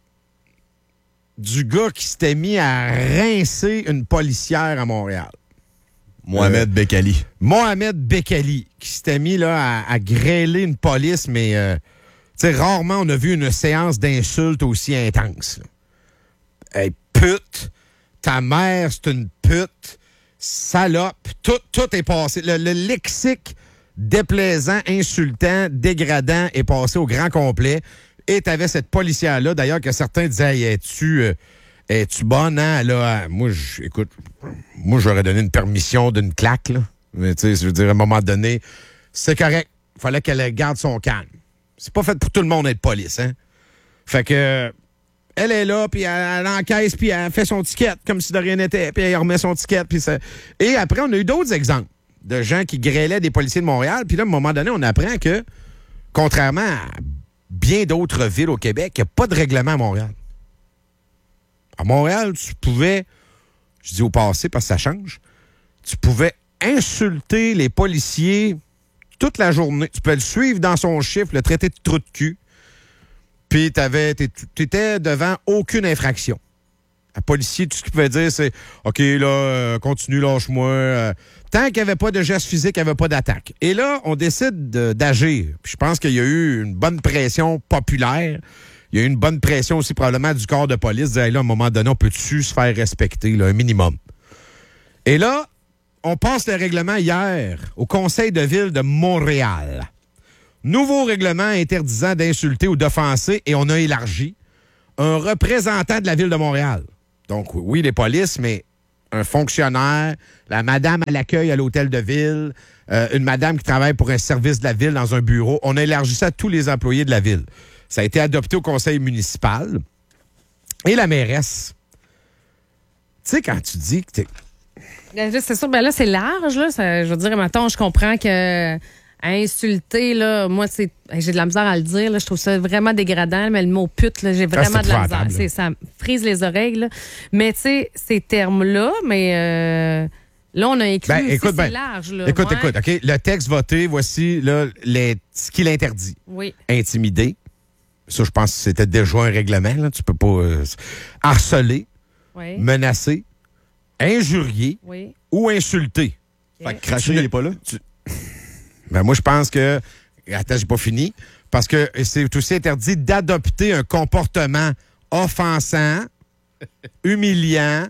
du gars qui s'était mis à rincer une policière à Montréal? Mohamed Euh, Bekali. Mohamed Bekali, qui s'était mis là, à, à grêler une police, mais euh, tu sais, rarement on a vu une séance d'insultes aussi intense. là. Hey, pute, ta mère, c'est une pute, salope, tout, tout est passé. Le, le lexique déplaisant, insultant, dégradant est passé au grand complet. Et t'avais cette policière-là, d'ailleurs, que certains disaient, hey, es-tu... euh, es-tu bonne, hein? Là, moi, je, écoute, moi, j'aurais donné une permission d'une claque, là. Mais, tu sais, je veux dire, à un moment donné, c'est correct. Il fallait qu'elle garde son calme. C'est pas fait pour tout le monde être police, hein? Fait que, elle est là, puis elle, elle encaisse, puis elle fait son ticket, comme si de rien n'était, puis elle remet son ticket, puis ça... Et après, on a eu d'autres exemples de gens qui grêlaient des policiers de Montréal, puis là, à un moment donné, on apprend que, contrairement à bien d'autres villes au Québec, il n'y a pas de règlement à Montréal. À Montréal, tu pouvais, je dis au passé parce que ça change, tu pouvais insulter les policiers toute la journée. Tu pouvais le suivre dans son chiffre, le traiter de trou de cul, puis tu étais devant aucune infraction. Un policier, tout ce qu'il pouvait dire, c'est « OK, là, euh, continue, lâche-moi. Euh, » Tant qu'il n'y avait pas de geste physique, il n'y avait pas d'attaque. Et là, on décide de, d'agir. Puis je pense qu'il y a eu une bonne pression populaire. Il y a eu une bonne pression aussi probablement du corps de police. Dire, hey, là, à un moment donné, on peut-tu se faire respecter, là, un minimum? Et là, on passe le règlement hier au Conseil de ville de Montréal. Nouveau règlement interdisant d'insulter ou d'offenser, et on a élargi un représentant de la ville de Montréal. Donc, oui, les polices, mais un fonctionnaire, la madame à l'accueil à l'hôtel de ville, euh, une madame qui travaille pour un service de la ville dans un bureau. On a élargi ça à tous les employés de la ville. Ça a été adopté au conseil municipal. Et la mairesse, tu sais, quand tu dis que t'es... C'est sûr, ben là, c'est large, là. Ça, je veux dire, maintenant, je comprends que insulter, là, moi, c'est, j'ai de la misère à le dire, là. Je trouve ça vraiment dégradant, mais le mot pute, là, j'ai vraiment ah, de la misère. C'est, ça me frise les oreilles, là. Mais, tu sais, ces termes-là, mais euh, là, on a inclus ben, aussi, écoute, c'est ben, large, là. Écoute, ouais. écoute, OK? Le texte voté, voici là, les, ce qu'il interdit. Oui. Intimider. Ça, je pense que c'était déjà un règlement, là. Tu peux pas... Euh, harceler. Oui. Menacer. Injurier. Oui. Ou insulter. Okay. Fait que cracher, il n'est pas là? Tu... Ben moi, je pense que... Attends, j'ai pas fini. Parce que c'est aussi interdit d'adopter un comportement offensant, humiliant,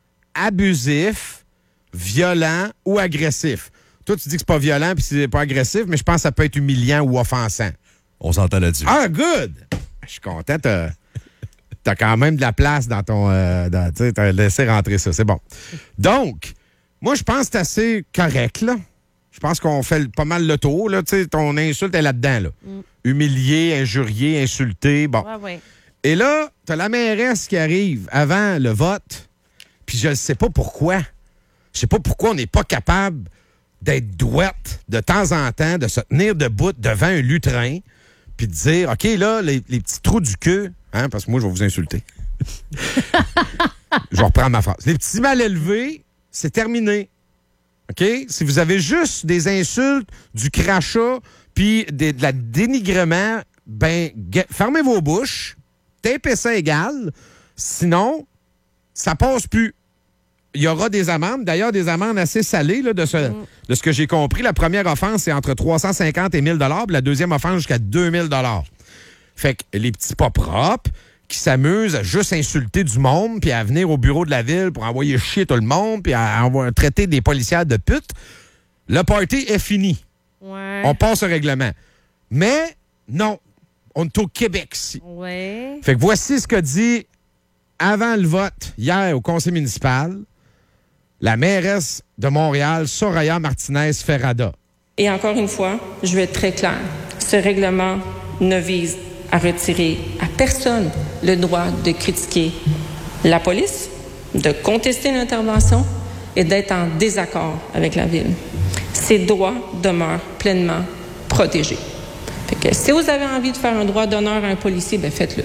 abusif, violent ou agressif. Toi, tu dis que c'est pas violent puis c'est pas agressif, mais je pense que ça peut être humiliant ou offensant. On s'entend là-dessus. Ah, good! Je suis content. T'as, t'as quand même de la place dans ton... Euh, dans, tu sais, t'as laissé rentrer ça. C'est bon. Donc, moi, je pense que c'est assez correct, là. Je pense qu'on fait pas mal le tour, là. Tu sais, ton insulte est là-dedans, là. Mm. Humilier, injurier, insulter, bon. Ouais, ouais. Et là, t'as la mairesse qui arrive avant le vote, puis je ne sais pas pourquoi. Je sais pas pourquoi on n'est pas capable d'être douette de temps en temps, de se tenir debout devant un lutrin, puis de dire, OK, là, les, les petits trous du queue, hein, parce que moi, je vais vous insulter. Je vais reprendre ma phrase. Les petits mal élevés, c'est terminé. OK? Si vous avez juste des insultes, du crachat, puis de, de la dénigrement, ben, get, fermez vos bouches, tapez ça égal, sinon, ça passe plus. Il y aura des amendes, d'ailleurs des amendes assez salées là, de, ce, mm. de ce que j'ai compris. La première offense, c'est entre trois cent cinquante et mille dollars, puis la deuxième offense jusqu'à deux mille dollars. Fait que les petits pas propres qui s'amusent à juste insulter du monde, puis à venir au bureau de la ville pour envoyer chier tout le monde, puis à, à traiter des policières de pute, le party est fini. Ouais. On passe au règlement. Mais non, on est au Québec ici. Ouais. Fait que voici ce qu'a dit avant le vote, hier au conseil municipal, la mairesse de Montréal, Soraya Martinez-Ferrada. Et encore une fois, je vais être très clair. Ce règlement ne vise à retirer à personne le droit de critiquer la police, de contester l'intervention et d'être en désaccord avec la ville. Ces droits demeurent pleinement protégés. Fait que si vous avez envie de faire un droit d'honneur à un policier, ben faites-le.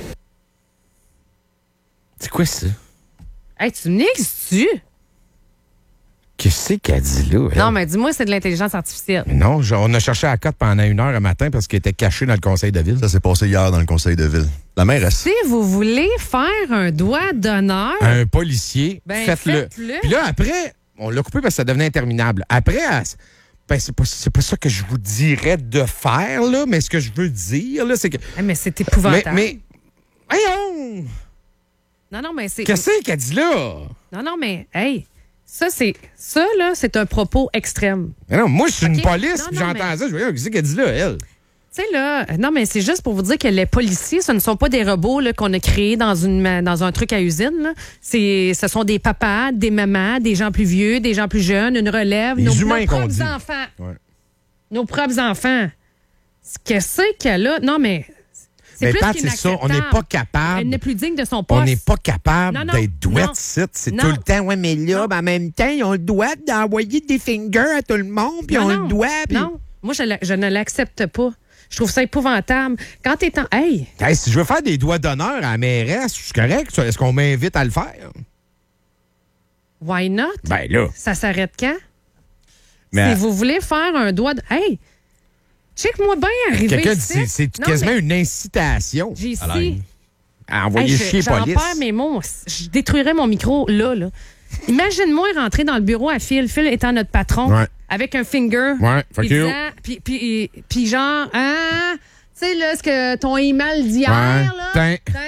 C'est quoi ça? Hey, tu me nixes-tu? Qu'est-ce qu'elle dit là? Elle? Non, mais dis-moi, c'est de l'intelligence artificielle. Non, je, on a cherché à la cote pendant une heure un matin parce qu'il était caché dans le conseil de ville. Ça s'est passé hier dans le conseil de ville. La mairesse. Si vous voulez faire un doigt d'honneur... À un policier, ben, faites-le. faites-le. Puis là, après, on l'a coupé parce que ça devenait interminable. Après, ben, c'est pas, c'est pas ça que je vous dirais de faire, là, mais ce que je veux dire, là, c'est que... Ah, mais c'est épouvantable. Mais, mais... Voyons! Non, non, mais c'est... Qu'est-ce qu'elle dit là? Non, non, mais, hey... Ça, c'est ça là, c'est un propos extrême. Mais non, moi, je suis okay. une police, non, puis non, j'entends mais... ça, je vois, qu'est-ce qu'elle dit là, elle? Tu sais, là, non, mais c'est juste pour vous dire que les policiers, ce ne sont pas des robots là, qu'on a créés dans, une, dans un truc à usine. Là. C'est, ce sont des papas, des mamans, des gens plus vieux, des gens plus jeunes, une relève. Les nos, humains nos qu'on propres dit. enfants. Ouais. Nos propres enfants. Qu'est-ce qu'elle a? Non, mais... C'est mais plus Pat, c'est ça, on n'est pas capable. Elle n'est plus digne de son poste. On n'est pas capable non, non, d'être douette, non, c'est non, tout le temps. Ouais, mais là, non. en même temps, ils ont le droit d'envoyer des fingers à tout le monde, puis ils ont non, le droit. Pis... Non, moi, je, je ne l'accepte pas. Je trouve ça épouvantable. Quand t'es en... Hey! Hey, si je veux faire des doigts d'honneur à la mairesse, c'est correct. Est-ce qu'on m'invite à le faire? Why not? Ben là. Ça s'arrête quand? Mais si à... vous voulez faire un doigt de... Hey! Check-moi bien arriver Quelqu'un ici. dit, c'est Non, quasiment mais une incitation. J'ai à la ici. haine. à envoyer Hey, chier je- J'en police. perds mes mots. Je détruirais mon micro là, là. Imagine-moi rentrer dans le bureau à Phil, Phil étant notre patron, Ouais. avec un finger. Ouais, fuck puis you. disant- Puis, puis, puis genre, hein, tu sais, là, ce que ton email d'hier, Ouais, là. tiens. tiens.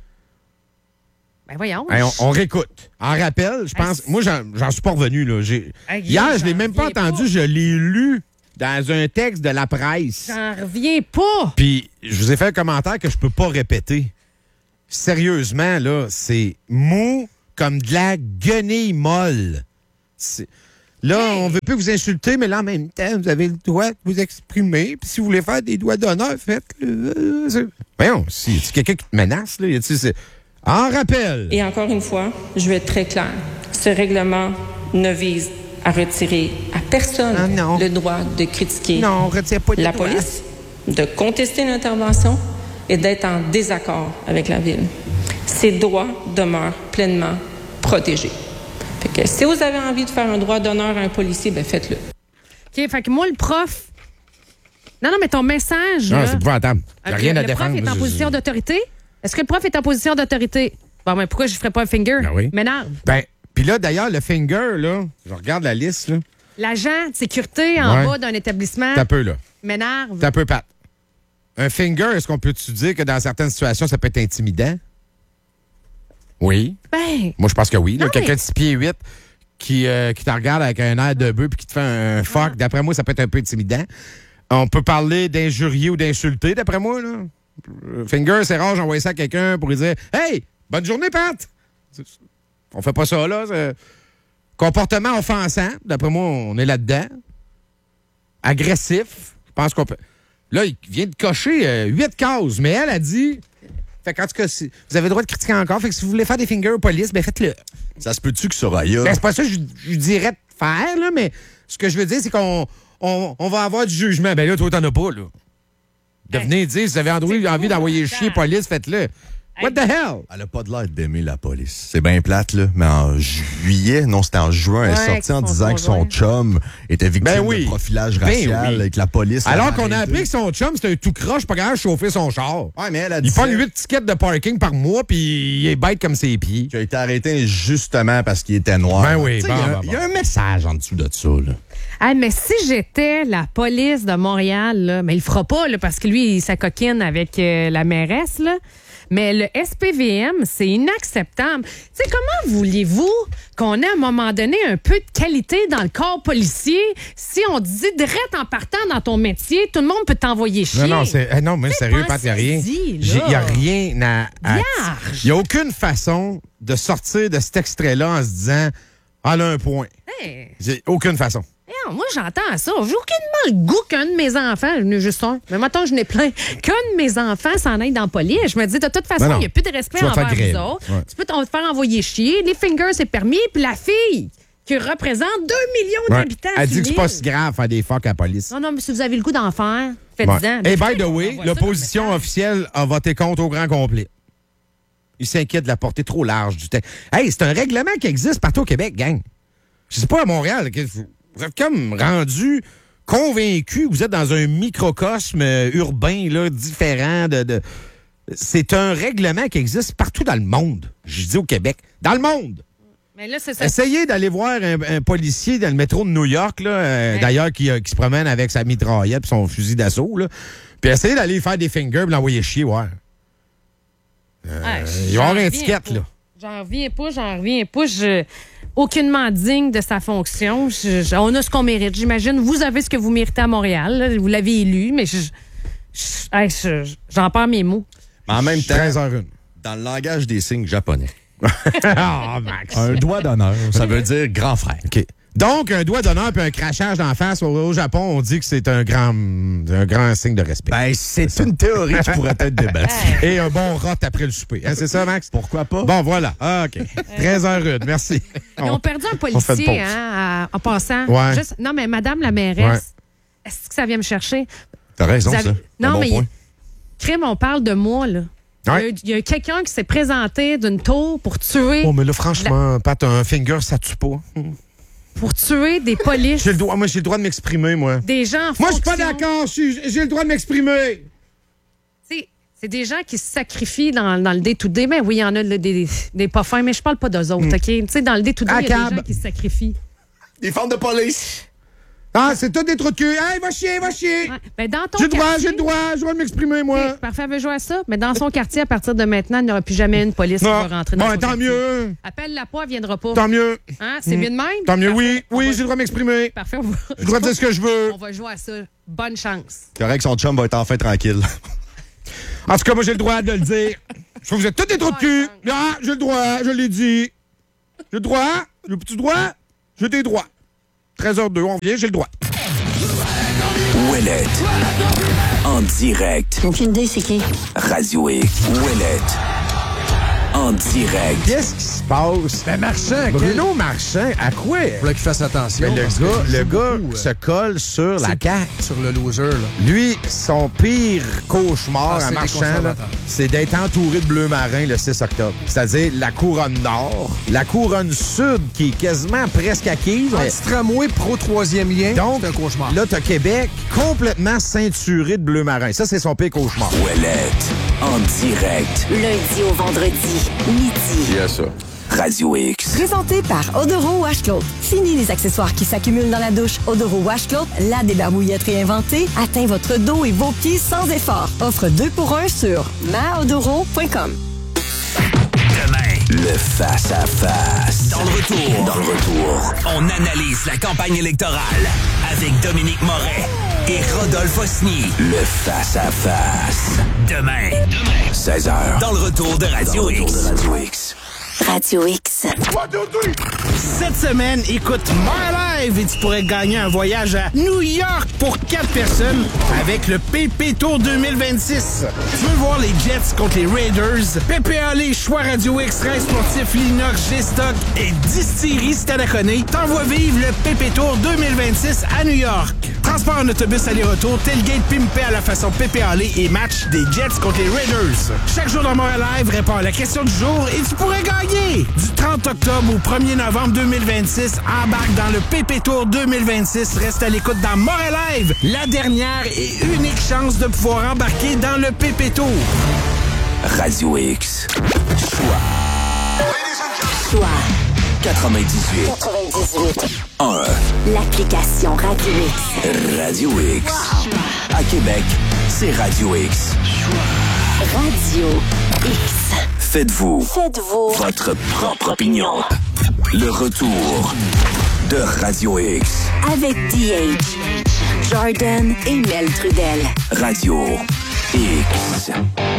Ben voyons. Hey, on, on réécoute. En rappel, je pense. Hey, moi, j'en, j'en suis pas revenu, là. J'ai- Hey, Hier, je l'ai j'en même pas reviens entendu, pas. je l'ai lu dans un texte de la presse. J'en reviens pas. Puis, je vous ai fait un commentaire que je peux pas répéter. Sérieusement, là, c'est mou comme de la guenille molle. C'est- Là, Hey. on veut plus vous insulter, mais là, en même temps, vous avez le droit de vous exprimer. Puis si vous voulez faire des doigts d'honneur, faites-le. C'est- Voyons, si c'est quelqu'un qui te menace, là, tu sais, c'est... En rappel. Et encore une fois, je vais être très claire. Ce règlement ne vise à retirer à personne Ah, non. le droit de critiquer Non, on retire pas les la doigts. police, de contester l'intervention et d'être en désaccord avec la ville. Ces droits demeurent pleinement protégés. Fait que si vous avez envie de faire un droit d'honneur à un policier, ben faites-le. OK, fait que moi, le prof. Non, non, mais ton message. Non, là, c'est épouvantable. J'ai OK, rien à le défendre. prof est en Je- position d'autorité? Est-ce que le prof est en position d'autorité? Bon, ben pourquoi je ne ferais pas un finger? Ben oui. M'énerve. Ben, puis là, d'ailleurs, le finger, là, je regarde la liste, là. L'agent de sécurité en Ouais. bas d'un établissement T'as peu, là. m'énerve. T'as peu, Pat. Un finger, est-ce qu'on peut-tu dire que dans certaines situations, ça peut être intimidant? Oui. Ben, Moi, je pense que oui. là. Non, Quelqu'un mais- de six pieds huit qui, euh, qui te regarde avec un air de bœuf puis qui te fait un fuck, d'après moi, ça peut être un peu intimidant. On peut parler d'injurier ou d'insulter, d'après moi. Là. Euh, Finger, c'est rare, j'envoie ça à quelqu'un pour lui dire « Hey, bonne journée, Pat! » On fait pas ça, là. c'est- Comportement offensant, d'après moi, on est là-dedans. Agressif, je pense qu'on peut... Là, il vient de cocher euh, huit cases, mais elle a dit... Fait qu'en tout cas, si- vous avez le droit de critiquer encore. Fait que si vous voulez faire des fingers aux police, ben faites-le. Ça se peut-tu que Soraya... Ben, c'est pas ça que je, je dirais de faire, là, mais ce que je veux dire, c'est qu'on on, on va avoir du jugement. Ben là, toi, t'en as pas, là. De venir dire, si vous avez envie, envie d'envoyer chier police, faites-le. What the hell? Elle a pas de l'air d'aimer la police. C'est bien plate, là. Mais en juillet, non, c'était en juin, elle est Ouais, sortie en avec son disant que son conjoint. chum était victime Ben oui. de profilage Ben racial oui. et que la police... Alors l'avait qu'on a arrêté. appris que son chum, c'était un tout croche, pas capable de chauffer son char. Ouais, mais elle a dit Il pogne huit tickets de parking par mois, puis il est bête comme ses pieds. qu'il a été arrêté justement parce qu'il était noir. Ben oui, Tu sais, bon, il y a- bon, il y, a bon. un message en dessous de ça, là. ah, mais si j'étais la police de Montréal, là, mais il le fera pas, là, parce que lui, il s'acoquine avec euh, la mairesse, là. Mais le S P V M, c'est inacceptable. Tu sais, comment vouliez-vous qu'on ait à un moment donné un peu de qualité dans le corps policier si on dit direct en partant dans ton métier, tout le monde peut t'envoyer chier? Non, non, c'est, eh non, mais sérieux, Pat, il n'y a rien. pensez-y, J'ai- là. Il n'y a rien à. à- Vierge. Il n'y a aucune façon de sortir de cet extrait-là en se disant, ah, là, un point. Hey, J'ai aucune façon. non, moi, j'entends ça. J'ai aucunement le goût qu'un de mes enfants, je n'ai juste un, mais maintenant je n'ai plein, qu'un de mes enfants s'en aille dans la police. Je me dis, de toute façon, Non, non. il n'y a plus de respect Tu vas te envers faire vous griller. autres. Ouais. Tu peux t'en- te faire envoyer chier. Les fingers, c'est permis. Puis la fille qui représente deux millions Ouais. d'habitants. Elle sur dit que c'est pas l'île. si grave faire des fuck à la police. Non, non, mais si vous avez le goût d'en faire, faites-en. Ouais. Mais Et by faites, the on way, envoie ça l'opposition dans le officielle a voté contre au grand complet. Il s'inquiète de la portée trop large du texte. Hey, c'est un règlement qui existe partout au Québec, gang. Je sais pas à Montréal. que Vous vous êtes comme rendu convaincu que vous êtes dans un microcosme euh, urbain là, différent de. de... C'est un règlement qui existe partout dans le monde. Je dis au Québec. Dans le monde! Mais là, c'est ça. Essayez d'aller voir un, un policier dans le métro de New York, là, euh, Ouais. d'ailleurs, qui, euh, qui se promène avec sa mitraillette et son fusil d'assaut. Là. Puis essayez d'aller faire des fingers et l'envoyer chier, ouais. Ah, il va y avoir j'en une reviens étiquette, pas. là. J'en reviens pas, j'en reviens pas. Je... Aucunement digne de sa fonction. Je- je- On a ce qu'on mérite, j'imagine. Vous avez ce que vous méritez à Montréal. là. Vous l'avez élu, mais je, je- hey, je- j'en perds mes mots. Mais en même temps, treize heures une. dans le langage des signes japonais, Ah, Max. un doigt d'honneur, ça veut dire grand frère. OK. Donc, un doigt d'honneur et un crachage d'en face au, au Japon, on dit que c'est un grand, un grand signe de respect. Ben, c'est une théorie qui pourrait être débattue. Et un bon rot après le souper. Hein, c'est ça, Max? Pourquoi pas? Bon, voilà. Ah, OK. treize heures une. Merci. Ils ont perdu un fait une pause. policier hein, à- en passant. Ouais. Juste- non, mais Madame la mairesse, est-ce que ça vient me chercher? T'as raison, Vous avez- ça. Non, Un bon mais point. crime, on parle de moi, là. Il y a Ouais. eu- Il y a, quelqu'un qui s'est présenté d'une tour pour tuer, Oh, mais là, franchement, Pat, un finger, ça tue pas. pour tuer des polices, J'ai le droit, moi, j'ai le droit de m'exprimer, moi. des gens en Moi, je suis pas fonction. d'accord. je suis- J'ai le droit de m'exprimer. C'est C'est des gens qui se sacrifient dans, dans le day-to-day. Mais oui, il y en a là, des, des pas fins, mais je parle pas d'eux autres, OK? Tu sais, dans le day-to-day, il y a des gens qui se sacrifient. Des femmes de police. Ah, c'est tout des trous de cul. Hey, va chier, va chier. Ouais. Ben, dans ton J'ai le droit, quartier- j'ai le droit, j'ai le droit de m'exprimer, moi. OK, parfait, elle veut jouer à ça. Mais dans son quartier, à partir de maintenant, il n'y aura plus jamais une police qui Non. va rentrer dans Bon, son tant quartier. mieux. Appelle-la pas, elle viendra pas. Tant mieux. Hein? C'est mieux de même? Tant mieux, Parfait. oui. On Oui, va- j'ai le droit de m'exprimer. Parfait, on va... J'ai le droit de dire ce que je veux. On va jouer à ça. Bonne chance. Correct, son chum va être enfin tranquille. En tout cas, moi, j'ai le droit de le dire. Je trouve que vous êtes tous des trous de cul. Ah, j'ai le droit, je l'ai dit. J'ai le droit. Le petit droit. J'ai des droits. treize heures deux, on vient, j'ai le droit. Ouellette. En direct. Aucune idée, c'est qui? Radio X. Ouellette. En direct. Qu'est-ce qui se passe? Ben, Marchand, Bruno Marchand, à quoi? Il faudrait qu'il fasse attention. Mais le parce que gars, je le joue gars beaucoup, euh, se colle sur la c'est- carte. sur le loser, là. Lui, son pire cauchemar Ah, c'est à les Marchand, là, conservateurs. c'est d'être entouré de bleu marin le six octobre. C'est-à-dire la couronne nord, la couronne sud qui est quasiment presque acquise. mais- Anti-tramway, pro-troisième lien, Donc, c'est un cauchemar. là, t'as Québec complètement ceinturé de bleu marin. Ça, c'est son pire cauchemar. Ouellette. En direct. Lundi au vendredi, midi. Il y a ça. Radio X. Présenté par Odoro Washcloth. Fini les accessoires qui s'accumulent dans la douche. Odoro Washcloth, la débarbouillette réinventée, atteint votre dos et vos pieds sans effort. Offre deux pour un sur maodoro point com. Demain, le face-à-face. Dans le retour. Dans le retour. On analyse la campagne électorale avec Dominique Moret et Rodolphe Osny. Le face-à-face. Demain. Demain. seize heures. Dans le retour de Radio X. Radio X. Radio X. Cette semaine, écoute My Live et tu pourrais gagner un voyage à New York pour quatre personnes avec le P P Tour deux mille vingt-six. Tu veux voir les Jets contre les Raiders? P P A L, Choix Radio X, Rêve Sportif, Linox, G-Stock et Distillerie Stadaconé t'envoie vivre le P P Tour deux mille vingt-six à New York. Transport en autobus aller-retour, tailgate pimpé à la façon P P A L et match des Jets contre les Raiders. Chaque jour dans My Live, réponds à la question du jour et tu pourrais gagner. Du trente octobre au premier novembre deux mille vingt-six, embarque dans le P P Tour deux mille vingt-six. Reste à l'écoute dans Montréal Live, la dernière et unique chance de pouvoir embarquer dans le P P Tour. Radio X. Choix. Choix quatre-vingt-dix-huit. quatre-vingt-dix-huit. un. L'application Radio X. Radio X. À Québec, c'est Radio X. Radio X. Faites-vous Faites-vous votre propre opinion. Le retour de Radio X. avec D H, Jordan et Mel Trudel. Radio X.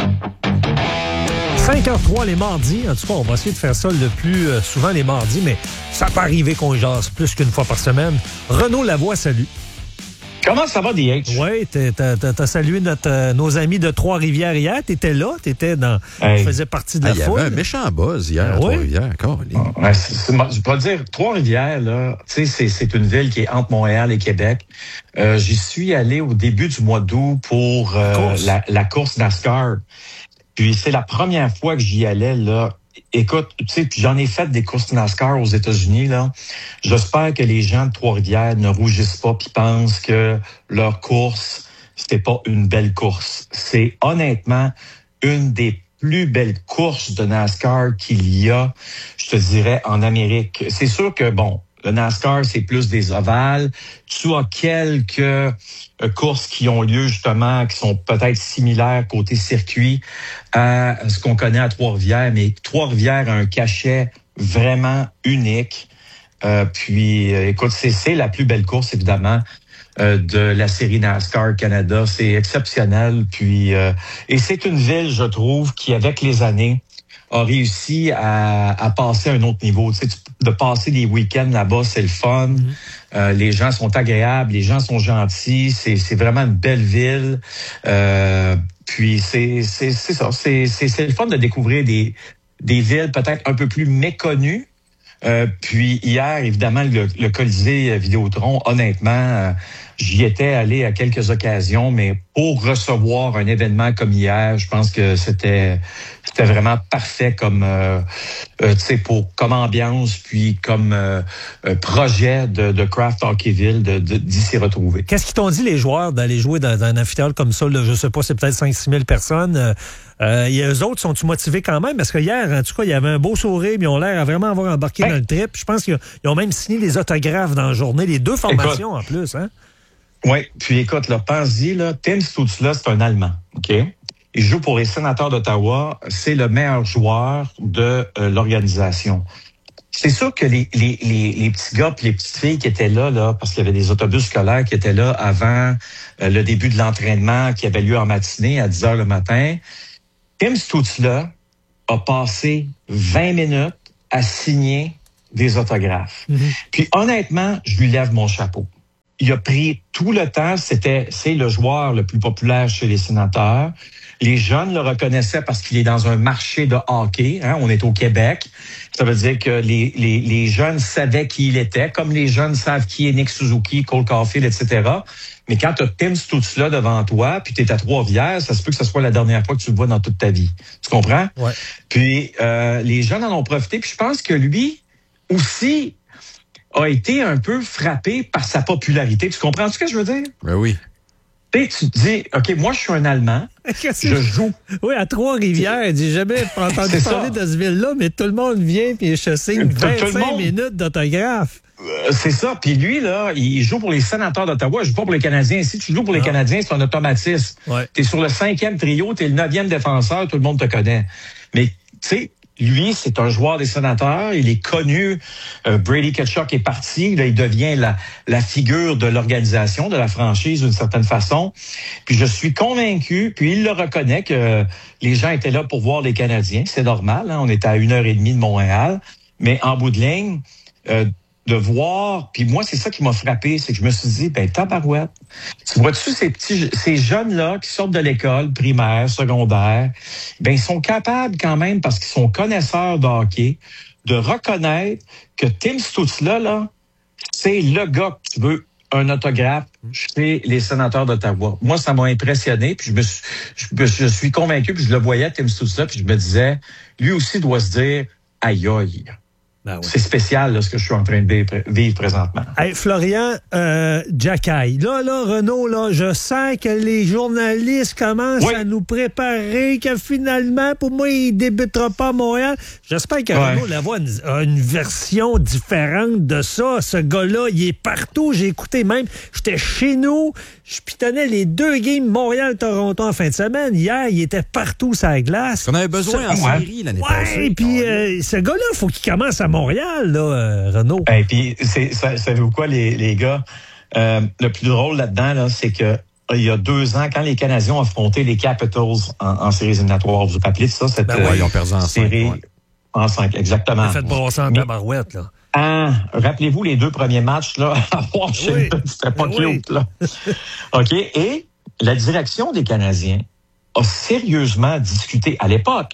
cinq heures trois les mardis. En tout cas, on va essayer de faire ça le plus euh, souvent les mardis, mais ça peut arriver qu'on jase plus qu'une fois par semaine. Renaud Lavoie, salut. Comment ça va, D H? Oui, t'as, t'as, t'as salué notre, euh, nos amis de Trois-Rivières hier. T'étais là, t'étais dans... Hey. Tu faisais partie de la Ah, il y foule. avait un méchant buzz hier à Ah oui? Trois-Rivières. Caroline. Ouais, c'est- c'est- je peux dire, Trois-Rivières, là, tu sais, c'est, c'est une ville qui est entre Montréal et Québec. Euh, j'y suis allé au début du mois d'août pour euh, Course. la, la course NASCAR. Puis c'est la première fois que j'y allais, là. Écoute, tu sais, puis j'en ai fait des courses NASCAR aux États-Unis, là. J'espère que les gens de Trois-Rivières ne rougissent pas puis pensent que leur course, c'était pas une belle course. C'est honnêtement une des plus belles courses de NASCAR qu'il y a, je te dirais, en Amérique. C'est sûr que, bon, le NASCAR, c'est plus des ovales. Tu as quelques euh, courses qui ont lieu, justement, qui sont peut-être similaires côté circuit à ce qu'on connaît à Trois-Rivières, mais Trois-Rivières a un cachet vraiment unique. Euh, puis, euh, écoute, c'est, c'est la plus belle course, évidemment, euh, de la série NASCAR Canada. C'est exceptionnel. Puis, euh, et c'est une ville, je trouve, qui, avec les années, a réussi à, à passer à un autre niveau. Tu sais, tu- de passer des week-ends là-bas, c'est le fun. Mm-hmm. Euh, les gens sont agréables, les gens sont gentils. C'est, c'est vraiment une belle ville. Euh, puis c'est, c'est, c'est ça. C'est, c'est, c'est le fun de découvrir des, des villes peut-être un peu plus méconnues. Euh, puis hier, évidemment, le, le Colisée Vidéotron, honnêtement, euh, j'y étais allé à quelques occasions, mais pour recevoir un événement comme hier, je pense que c'était c'était vraiment parfait comme euh, euh, tu sais pour comme ambiance puis comme euh, euh, projet de, de Craft Hockeyville de, de, d'y s'y retrouver. Qu'est-ce qu'ils t'ont dit les joueurs d'aller jouer dans, dans un amphithéâtre comme ça? Là, je sais pas, c'est peut-être cinq six mille personnes. Euh, euh, et eux autres, sont-ils motivés quand même? Parce que hier, en tout cas, il y avait un beau sourire, mais ils ont l'air à vraiment avoir embarqué ben, dans le trip. Je pense qu'ils ont, ils ont même signé des autographes dans la journée, les deux formations écoute, en plus, hein? Oui, puis écoute, là, pense-y, là, Tim Stützle, c'est un Allemand, OK? Il joue pour les Sénateurs d'Ottawa. C'est le meilleur joueur de euh, l'organisation. C'est sûr que les, les, les, les petits gars et les petites filles qui étaient là, là, parce qu'il y avait des autobus scolaires qui étaient là avant euh, le début de l'entraînement qui avait lieu en matinée à dix heures le matin, Tim Stützle a passé vingt minutes à signer des autographes. Mm-hmm. Puis honnêtement, je lui lève mon chapeau. Il a pris tout le temps. C'était, c'est le joueur le plus populaire chez les Sénateurs. Les jeunes le reconnaissaient parce qu'il est dans un marché de hockey. Hein, on est au Québec. Ça veut dire que les, les, les jeunes savaient qui il était, comme les jeunes savent qui est Nick Suzuki, Cole Caulfield, et cetera. Mais quand tu as Tim Stützle devant toi, puis tu es à Trois-Rivières, ça se peut que ce soit la dernière fois que tu le vois dans toute ta vie. Tu comprends? Ouais. Puis euh, les jeunes en ont profité. Puis je pense que lui aussi a été un peu frappé par sa popularité. Tu comprends ce que je veux dire? Ben oui. Tu te dis, OK, moi, je suis un Allemand, je joue. Oui, à Trois-Rivières, j'ai jamais entendu parler de ce ville-là, mais tout le monde vient puis je signe vingt-cinq minutes d'autographe. Euh, c'est ça. Puis lui, là, il joue pour les Sénateurs d'Ottawa, il joue pas pour les Canadiens. Si tu joues pour les ah. Canadiens, c'est un automatisme. Ouais. T'es sur le cinquième trio, t'es le neuvième défenseur, tout le monde te connaît. Mais, tu sais, lui, c'est un joueur des Sénateurs. Il est connu. Euh, Brady Tkachuk est parti. Là, il devient la, la figure de l'organisation, de la franchise d'une certaine façon. Puis je suis convaincu, puis il le reconnaît que les gens étaient là pour voir les Canadiens. C'est normal. Hein? On était à une heure et demie de Montréal. Mais en bout de ligne, euh, de voir, puis moi, c'est ça qui m'a frappé, c'est que je me suis dit, ben tabarouette, tu vois-tu ces petits, ces jeunes-là qui sortent de l'école primaire, secondaire, ben ils sont capables quand même, parce qu'ils sont connaisseurs de hockey, de reconnaître que Tim Stützle, là, c'est le gars que tu veux un autographe chez les Sénateurs d'Ottawa. Moi, ça m'a impressionné, puis je me suis, je, je suis convaincu, puis je le voyais, Tim Stützle, puis je me disais, lui aussi doit se dire, aïe aïe. Ben oui. C'est spécial là, ce que je suis en train de vivre présentement. Hey, Florian, euh, Jacky, là, là, Renaud, là, je sens que les journalistes commencent oui. à nous préparer que finalement, pour moi, il débutera pas à Montréal. J'espère que ouais. Renaud la voit une, une version différente de ça. Ce gars-là, il est partout. J'ai écouté même, j'étais chez nous, je pitonnais les deux games Montréal-Toronto en fin de semaine. Hier, il était partout sur la glace. On avait besoin en ouais. série l'année ouais, passée. Et puis, euh, ce gars-là, il faut qu'il commence à Montréal, là, euh, Renaud. Et puis, c'est, savez-vous quoi, les, les gars? Euh, le plus drôle là-dedans, là, c'est que il y a deux ans, quand les Canadiens ont affronté les Capitals en, en séries éliminatoires, vous vous rappelez de ça? Cette ben ouais, ils ont perdu en série cinq. Ouais. En cinq, exactement. Fait brasser en tabarouette, là. Ah, rappelez-vous les deux premiers matchs, là, à Washington, oui. C'était pas oui. cute, là. OK. Et la direction des Canadiens a sérieusement discuté à l'époque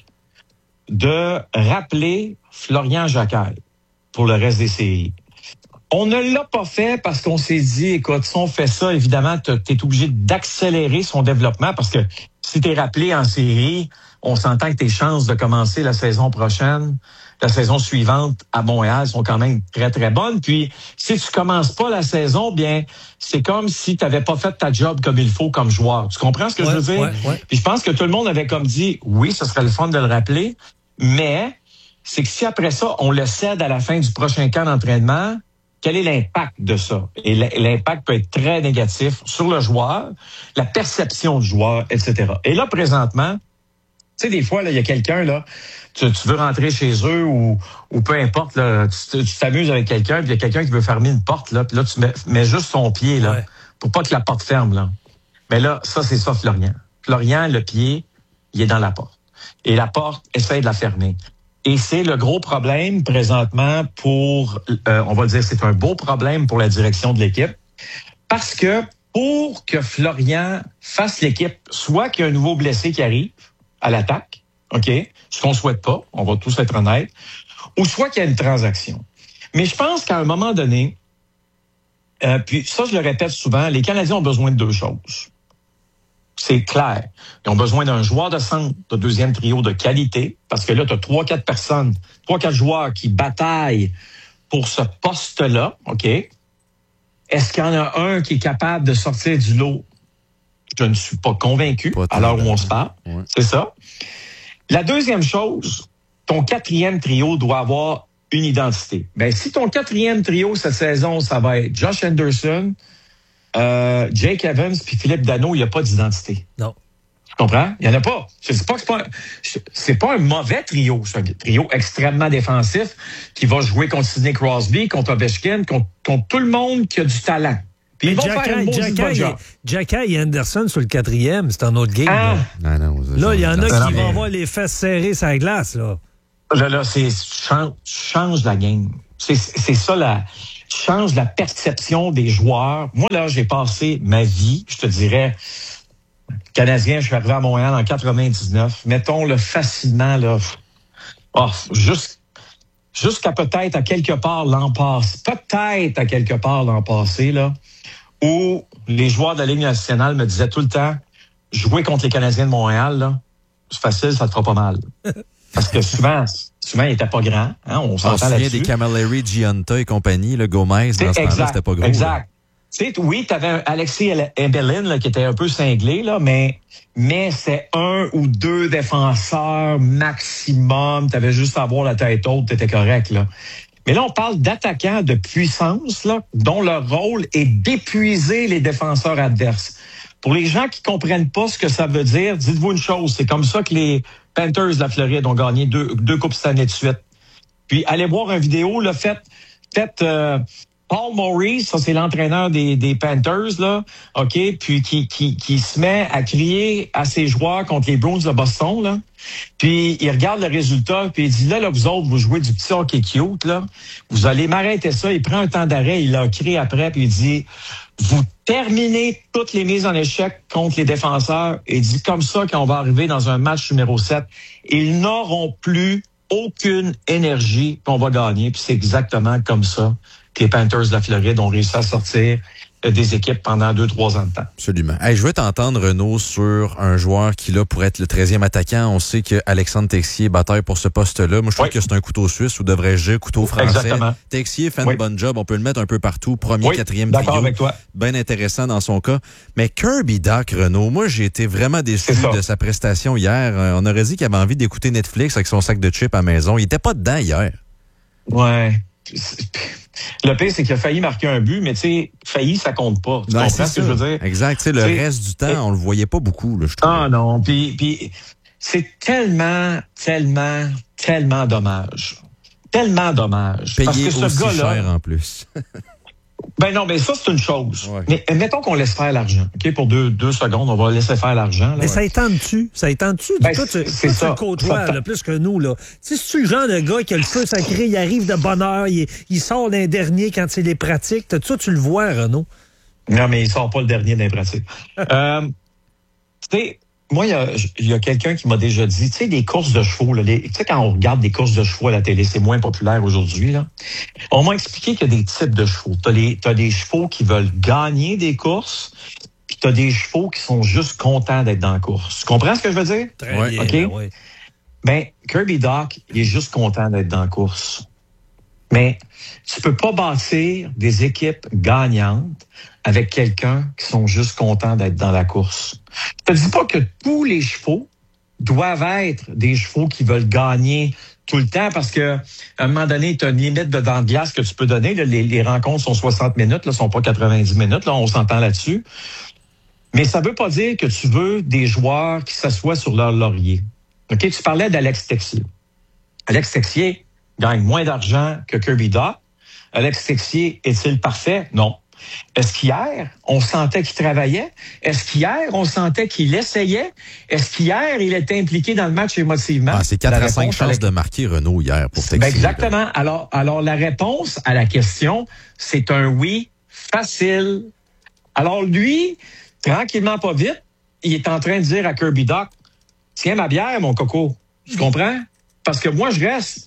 de rappeler Florian Jacquet pour le reste des séries. On ne l'a pas fait parce qu'on s'est dit, écoute, si on fait ça, évidemment, tu es obligé d'accélérer son développement parce que si tu es rappelé en série, on s'entend que tes chances de commencer la saison prochaine, la saison suivante à Montréal sont quand même très, très bonnes. Puis, si tu commences pas la saison, bien, c'est comme si tu n'avais pas fait ta job comme il faut comme joueur. Tu comprends ce que ouais, je veux dire? Ouais, ouais. Puis, je pense que tout le monde avait comme dit, oui, ce serait le fun de le rappeler, mais c'est que si après ça, on le cède à la fin du prochain camp d'entraînement, quel est l'impact de ça? Et l'impact peut être très négatif sur le joueur, la perception du joueur, et cetera. Et là, présentement, tu sais, des fois, il y a quelqu'un, là, tu, tu veux rentrer chez eux ou, ou peu importe, là, tu, tu t'amuses avec quelqu'un, puis il y a quelqu'un qui veut fermer une porte, là, puis là, tu mets, mets juste ton pied, là, ouais. pour pas que la porte ferme, là. Mais là, ça, c'est ça, Florian. Florian, le pied, il est dans la porte. Et la porte, essaie de la fermer. Et c'est le gros problème présentement pour, euh, on va dire, c'est un beau problème pour la direction de l'équipe. Parce que pour que Florian fasse l'équipe, soit qu'il y a un nouveau blessé qui arrive à l'attaque, OK, ce qu'on souhaite pas, on va tous être honnêtes, ou soit qu'il y a une transaction. Mais je pense qu'à un moment donné, euh, puis ça, je le répète souvent, les Canadiens ont besoin de deux choses. C'est clair. Ils ont besoin d'un joueur de centre, de deuxième trio de qualité, parce que là, tu as trois, quatre personnes, trois, quatre joueurs qui bataillent pour ce poste-là, OK? Est-ce qu'il y en a un qui est capable de sortir du lot? Je ne suis pas convaincu pas à l'heure où on se parle. Ouais. C'est ça. La deuxième chose, ton quatrième trio doit avoir une identité. Ben, si ton quatrième trio cette saison, ça va être Josh Anderson, euh, Jake Evans puis Philippe Danault, il n'y a pas d'identité. Non. Tu comprends? Il n'y en a pas. Je dis pas que c'est pas, c'est pas un mauvais trio. C'est un trio extrêmement défensif qui va jouer contre Sidney Crosby, contre Ovechkin, contre, contre tout le monde qui a du talent. Puis ils vont Jack faire une Jack bon job. Jack et Anderson sur le quatrième, c'est un autre game. Ah. Là, non, non, là il y en a qui vont avoir les fesses serrées sur la glace, là. Là, là, c'est change, change la game. C'est, c'est ça, la change la perception des joueurs. Moi, là, j'ai passé ma vie, je te dirais, Canadien, je suis arrivé à Montréal en quatre-vingt-dix-neuf. Mettons-le facilement, là, oh, juste, jusqu'à peut-être à quelque part l'an passé, peut-être à quelque part l'an passé, là, où les joueurs de la Ligue nationale me disaient tout le temps, jouer contre les Canadiens de Montréal, là, c'est facile, ça te fera pas mal. Parce que souvent, souvent, il était pas grand. Hein, on s'entend on là-dessus. Des Camilleri, Giunta et compagnie, le Gomez, dans ce temps-là, c'était pas gros. Exact. Tu sais, oui, tu avais Alexis Eberlin là, qui était un peu cinglé, là, mais, mais c'est un ou deux défenseurs maximum. Tu avais juste à avoir la tête haute, tu étais correct. Là. Mais là, on parle d'attaquants de puissance, là, dont leur rôle est d'épuiser les défenseurs adverses. Pour les gens qui comprennent pas ce que ça veut dire, dites-vous une chose, c'est comme ça que les Panthers de la Floride ont gagné deux, deux coupes Stanley de suite. Puis allez voir une vidéo, là, faites, faites euh, Paul Maurice, ça c'est l'entraîneur des, des Panthers, là, OK, puis qui, qui, qui se met à crier à ses joueurs contre les Bruins de Boston, là. Puis il regarde le résultat, puis il dit, là, là, vous autres, vous jouez du petit hockey cute, là. Vous allez m'arrêter ça. Il prend un temps d'arrêt, il l'a crié après, puis il dit, vous terminez toutes les mises en échec contre les défenseurs. Et il dit comme ça, quand on va arriver dans un match numéro sept, ils n'auront plus aucune énergie, puis on va gagner. Puis c'est exactement comme ça que les Panthers de la Floride ont réussi à sortir des équipes pendant deux, trois ans de temps. Absolument. Hey, je veux t'entendre, Renaud, sur un joueur qui, là, pourrait être le treizième attaquant. On sait que Alexandre Texier bataille pour ce poste-là. Moi, je trouve oui. que c'est un couteau suisse, ou devrais-je dire couteau français. Exactement. Texier fait oui. un bon job. On peut le mettre un peu partout. Premier, oui. quatrième D'accord trio. Avec toi. Bien intéressant dans son cas. Mais Kirby Dach, Renaud, moi, j'ai été vraiment déçu de sa prestation hier. On aurait dit qu'il avait envie d'écouter Netflix avec son sac de chips à la maison. Il était pas dedans hier. Ouais. Le pire, c'est qu'il a failli marquer un but, mais tu sais, failli, ça compte pas. Tu non, comprends ce que je veux dire? Exact. T'sais, le t'sais, reste du temps, on le voyait pas beaucoup, là, je trouve. Ah non, puis, puis c'est tellement, tellement, tellement dommage. Tellement dommage. Payé parce que ce aussi gars-là, cher en plus. Ben non, mais ça, c'est une chose. Ouais. Mais mettons qu'on laisse faire l'argent. OK, pour deux, deux secondes, on va laisser faire l'argent. Là, mais ouais. ça étend-tu? Ça étend-tu? Ben, toi, tu, c'est toi, ça. tu le côtoies, là, plus que nous, là. Tu sais, c'est-tu le genre de gars qui a le feu sacré, il arrive de bonne heure, il, il sort d'un dernier quand c'est les pratiques. Ça, tu le vois, Renaud? Non, mais il sort pas le dernier d'un pratique. euh, tu sais, moi, il y a, y a quelqu'un qui m'a déjà dit, tu sais, des courses de chevaux, là, tu sais, quand on regarde des courses de chevaux à la télé, c'est moins populaire aujourd'hui, là. On m'a expliqué qu'il y a des types de chevaux. T'as les, t'as des chevaux qui veulent gagner des courses, puis t'as des chevaux qui sont juste contents d'être dans la course. Tu comprends ce que je veux dire? Très ouais, bien, OK? Ben, ouais. Ben, Kirby Dach, il est juste content d'être dans la course. Mais tu peux pas bâtir des équipes gagnantes avec quelqu'un qui sont juste contents d'être dans la course. Je te dis pas que tous les chevaux doivent être des chevaux qui veulent gagner tout le temps parce que à un moment donné, tu as une limite de temps de glace que tu peux donner. Là, les, les rencontres sont soixante minutes, là, sont pas quatre-vingt-dix minutes. Là, on s'entend là-dessus. Mais ça veut pas dire que tu veux des joueurs qui s'assoient sur leur laurier. OK? Tu parlais d'Alex Texier. Alex Texier gagne moins d'argent que Kirby Dach. Alex Texier est-il parfait? Non. Est-ce qu'hier, on sentait qu'il travaillait? Est-ce qu'hier, on sentait qu'il essayait? Est-ce qu'hier, il était impliqué dans le match émotivement? Ah, c'est quatre à cinq chances la... de marquer Renaud hier pour Texier. Ben exactement. Alors, alors, la réponse à la question, c'est un oui facile. Alors, lui, tranquillement, pas vite, il est en train de dire à Kirby Dach, tiens ma bière, mon coco. Tu comprends? Parce que moi, je reste.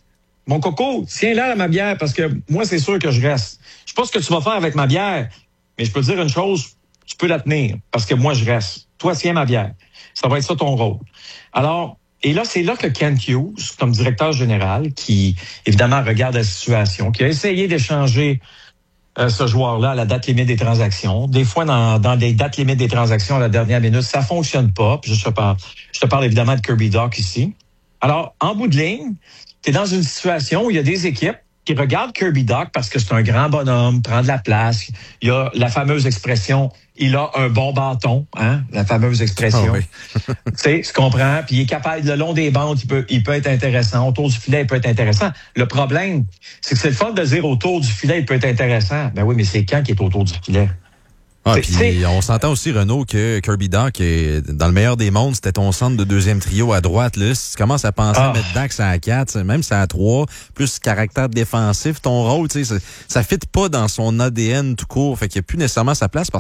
mon coco, tiens-la à ma bière parce que moi, c'est sûr que je reste. Je sais pas ce que tu vas faire avec ma bière, mais je peux te dire une chose, tu peux la tenir parce que moi, je reste. Toi, tiens ma bière. Ça va être ça ton rôle. Alors, et là, c'est là que Kent Hughes, comme directeur général, qui, évidemment, regarde la situation, qui a essayé d'échanger euh, ce joueur-là à la date limite des transactions. Des fois, dans, dans des dates limites des transactions à la dernière minute, ça fonctionne pas. Puis je te parle, je te parle évidemment de Kirby Dach ici. Alors, en bout de ligne, tu es dans une situation où il y a des équipes qui regardent Kirby Dach parce que c'est un grand bonhomme, prend de la place. Il y a la fameuse expression « il a un bon bâton hein, », la fameuse expression. Oh oui. Tu sais, tu comprends? Puis il est capable, le long des bandes, il peut, il peut être intéressant. Autour du filet, il peut être intéressant. Le problème, c'est que c'est le fun de dire autour du filet, il peut être intéressant. Ben oui, mais c'est quand qui est autour du filet? Ah, puis on s'entend aussi, Renaud, que Kirby Dach, est, dans le meilleur des mondes, c'était ton centre de deuxième trio à droite. Là. Si tu commences à penser Ah. à mettre Dach à quatre, même si à trois, plus caractère défensif, ton rôle, ça ne fit pas dans son A D N tout court. Fait qu'il n'y a plus nécessairement sa place parce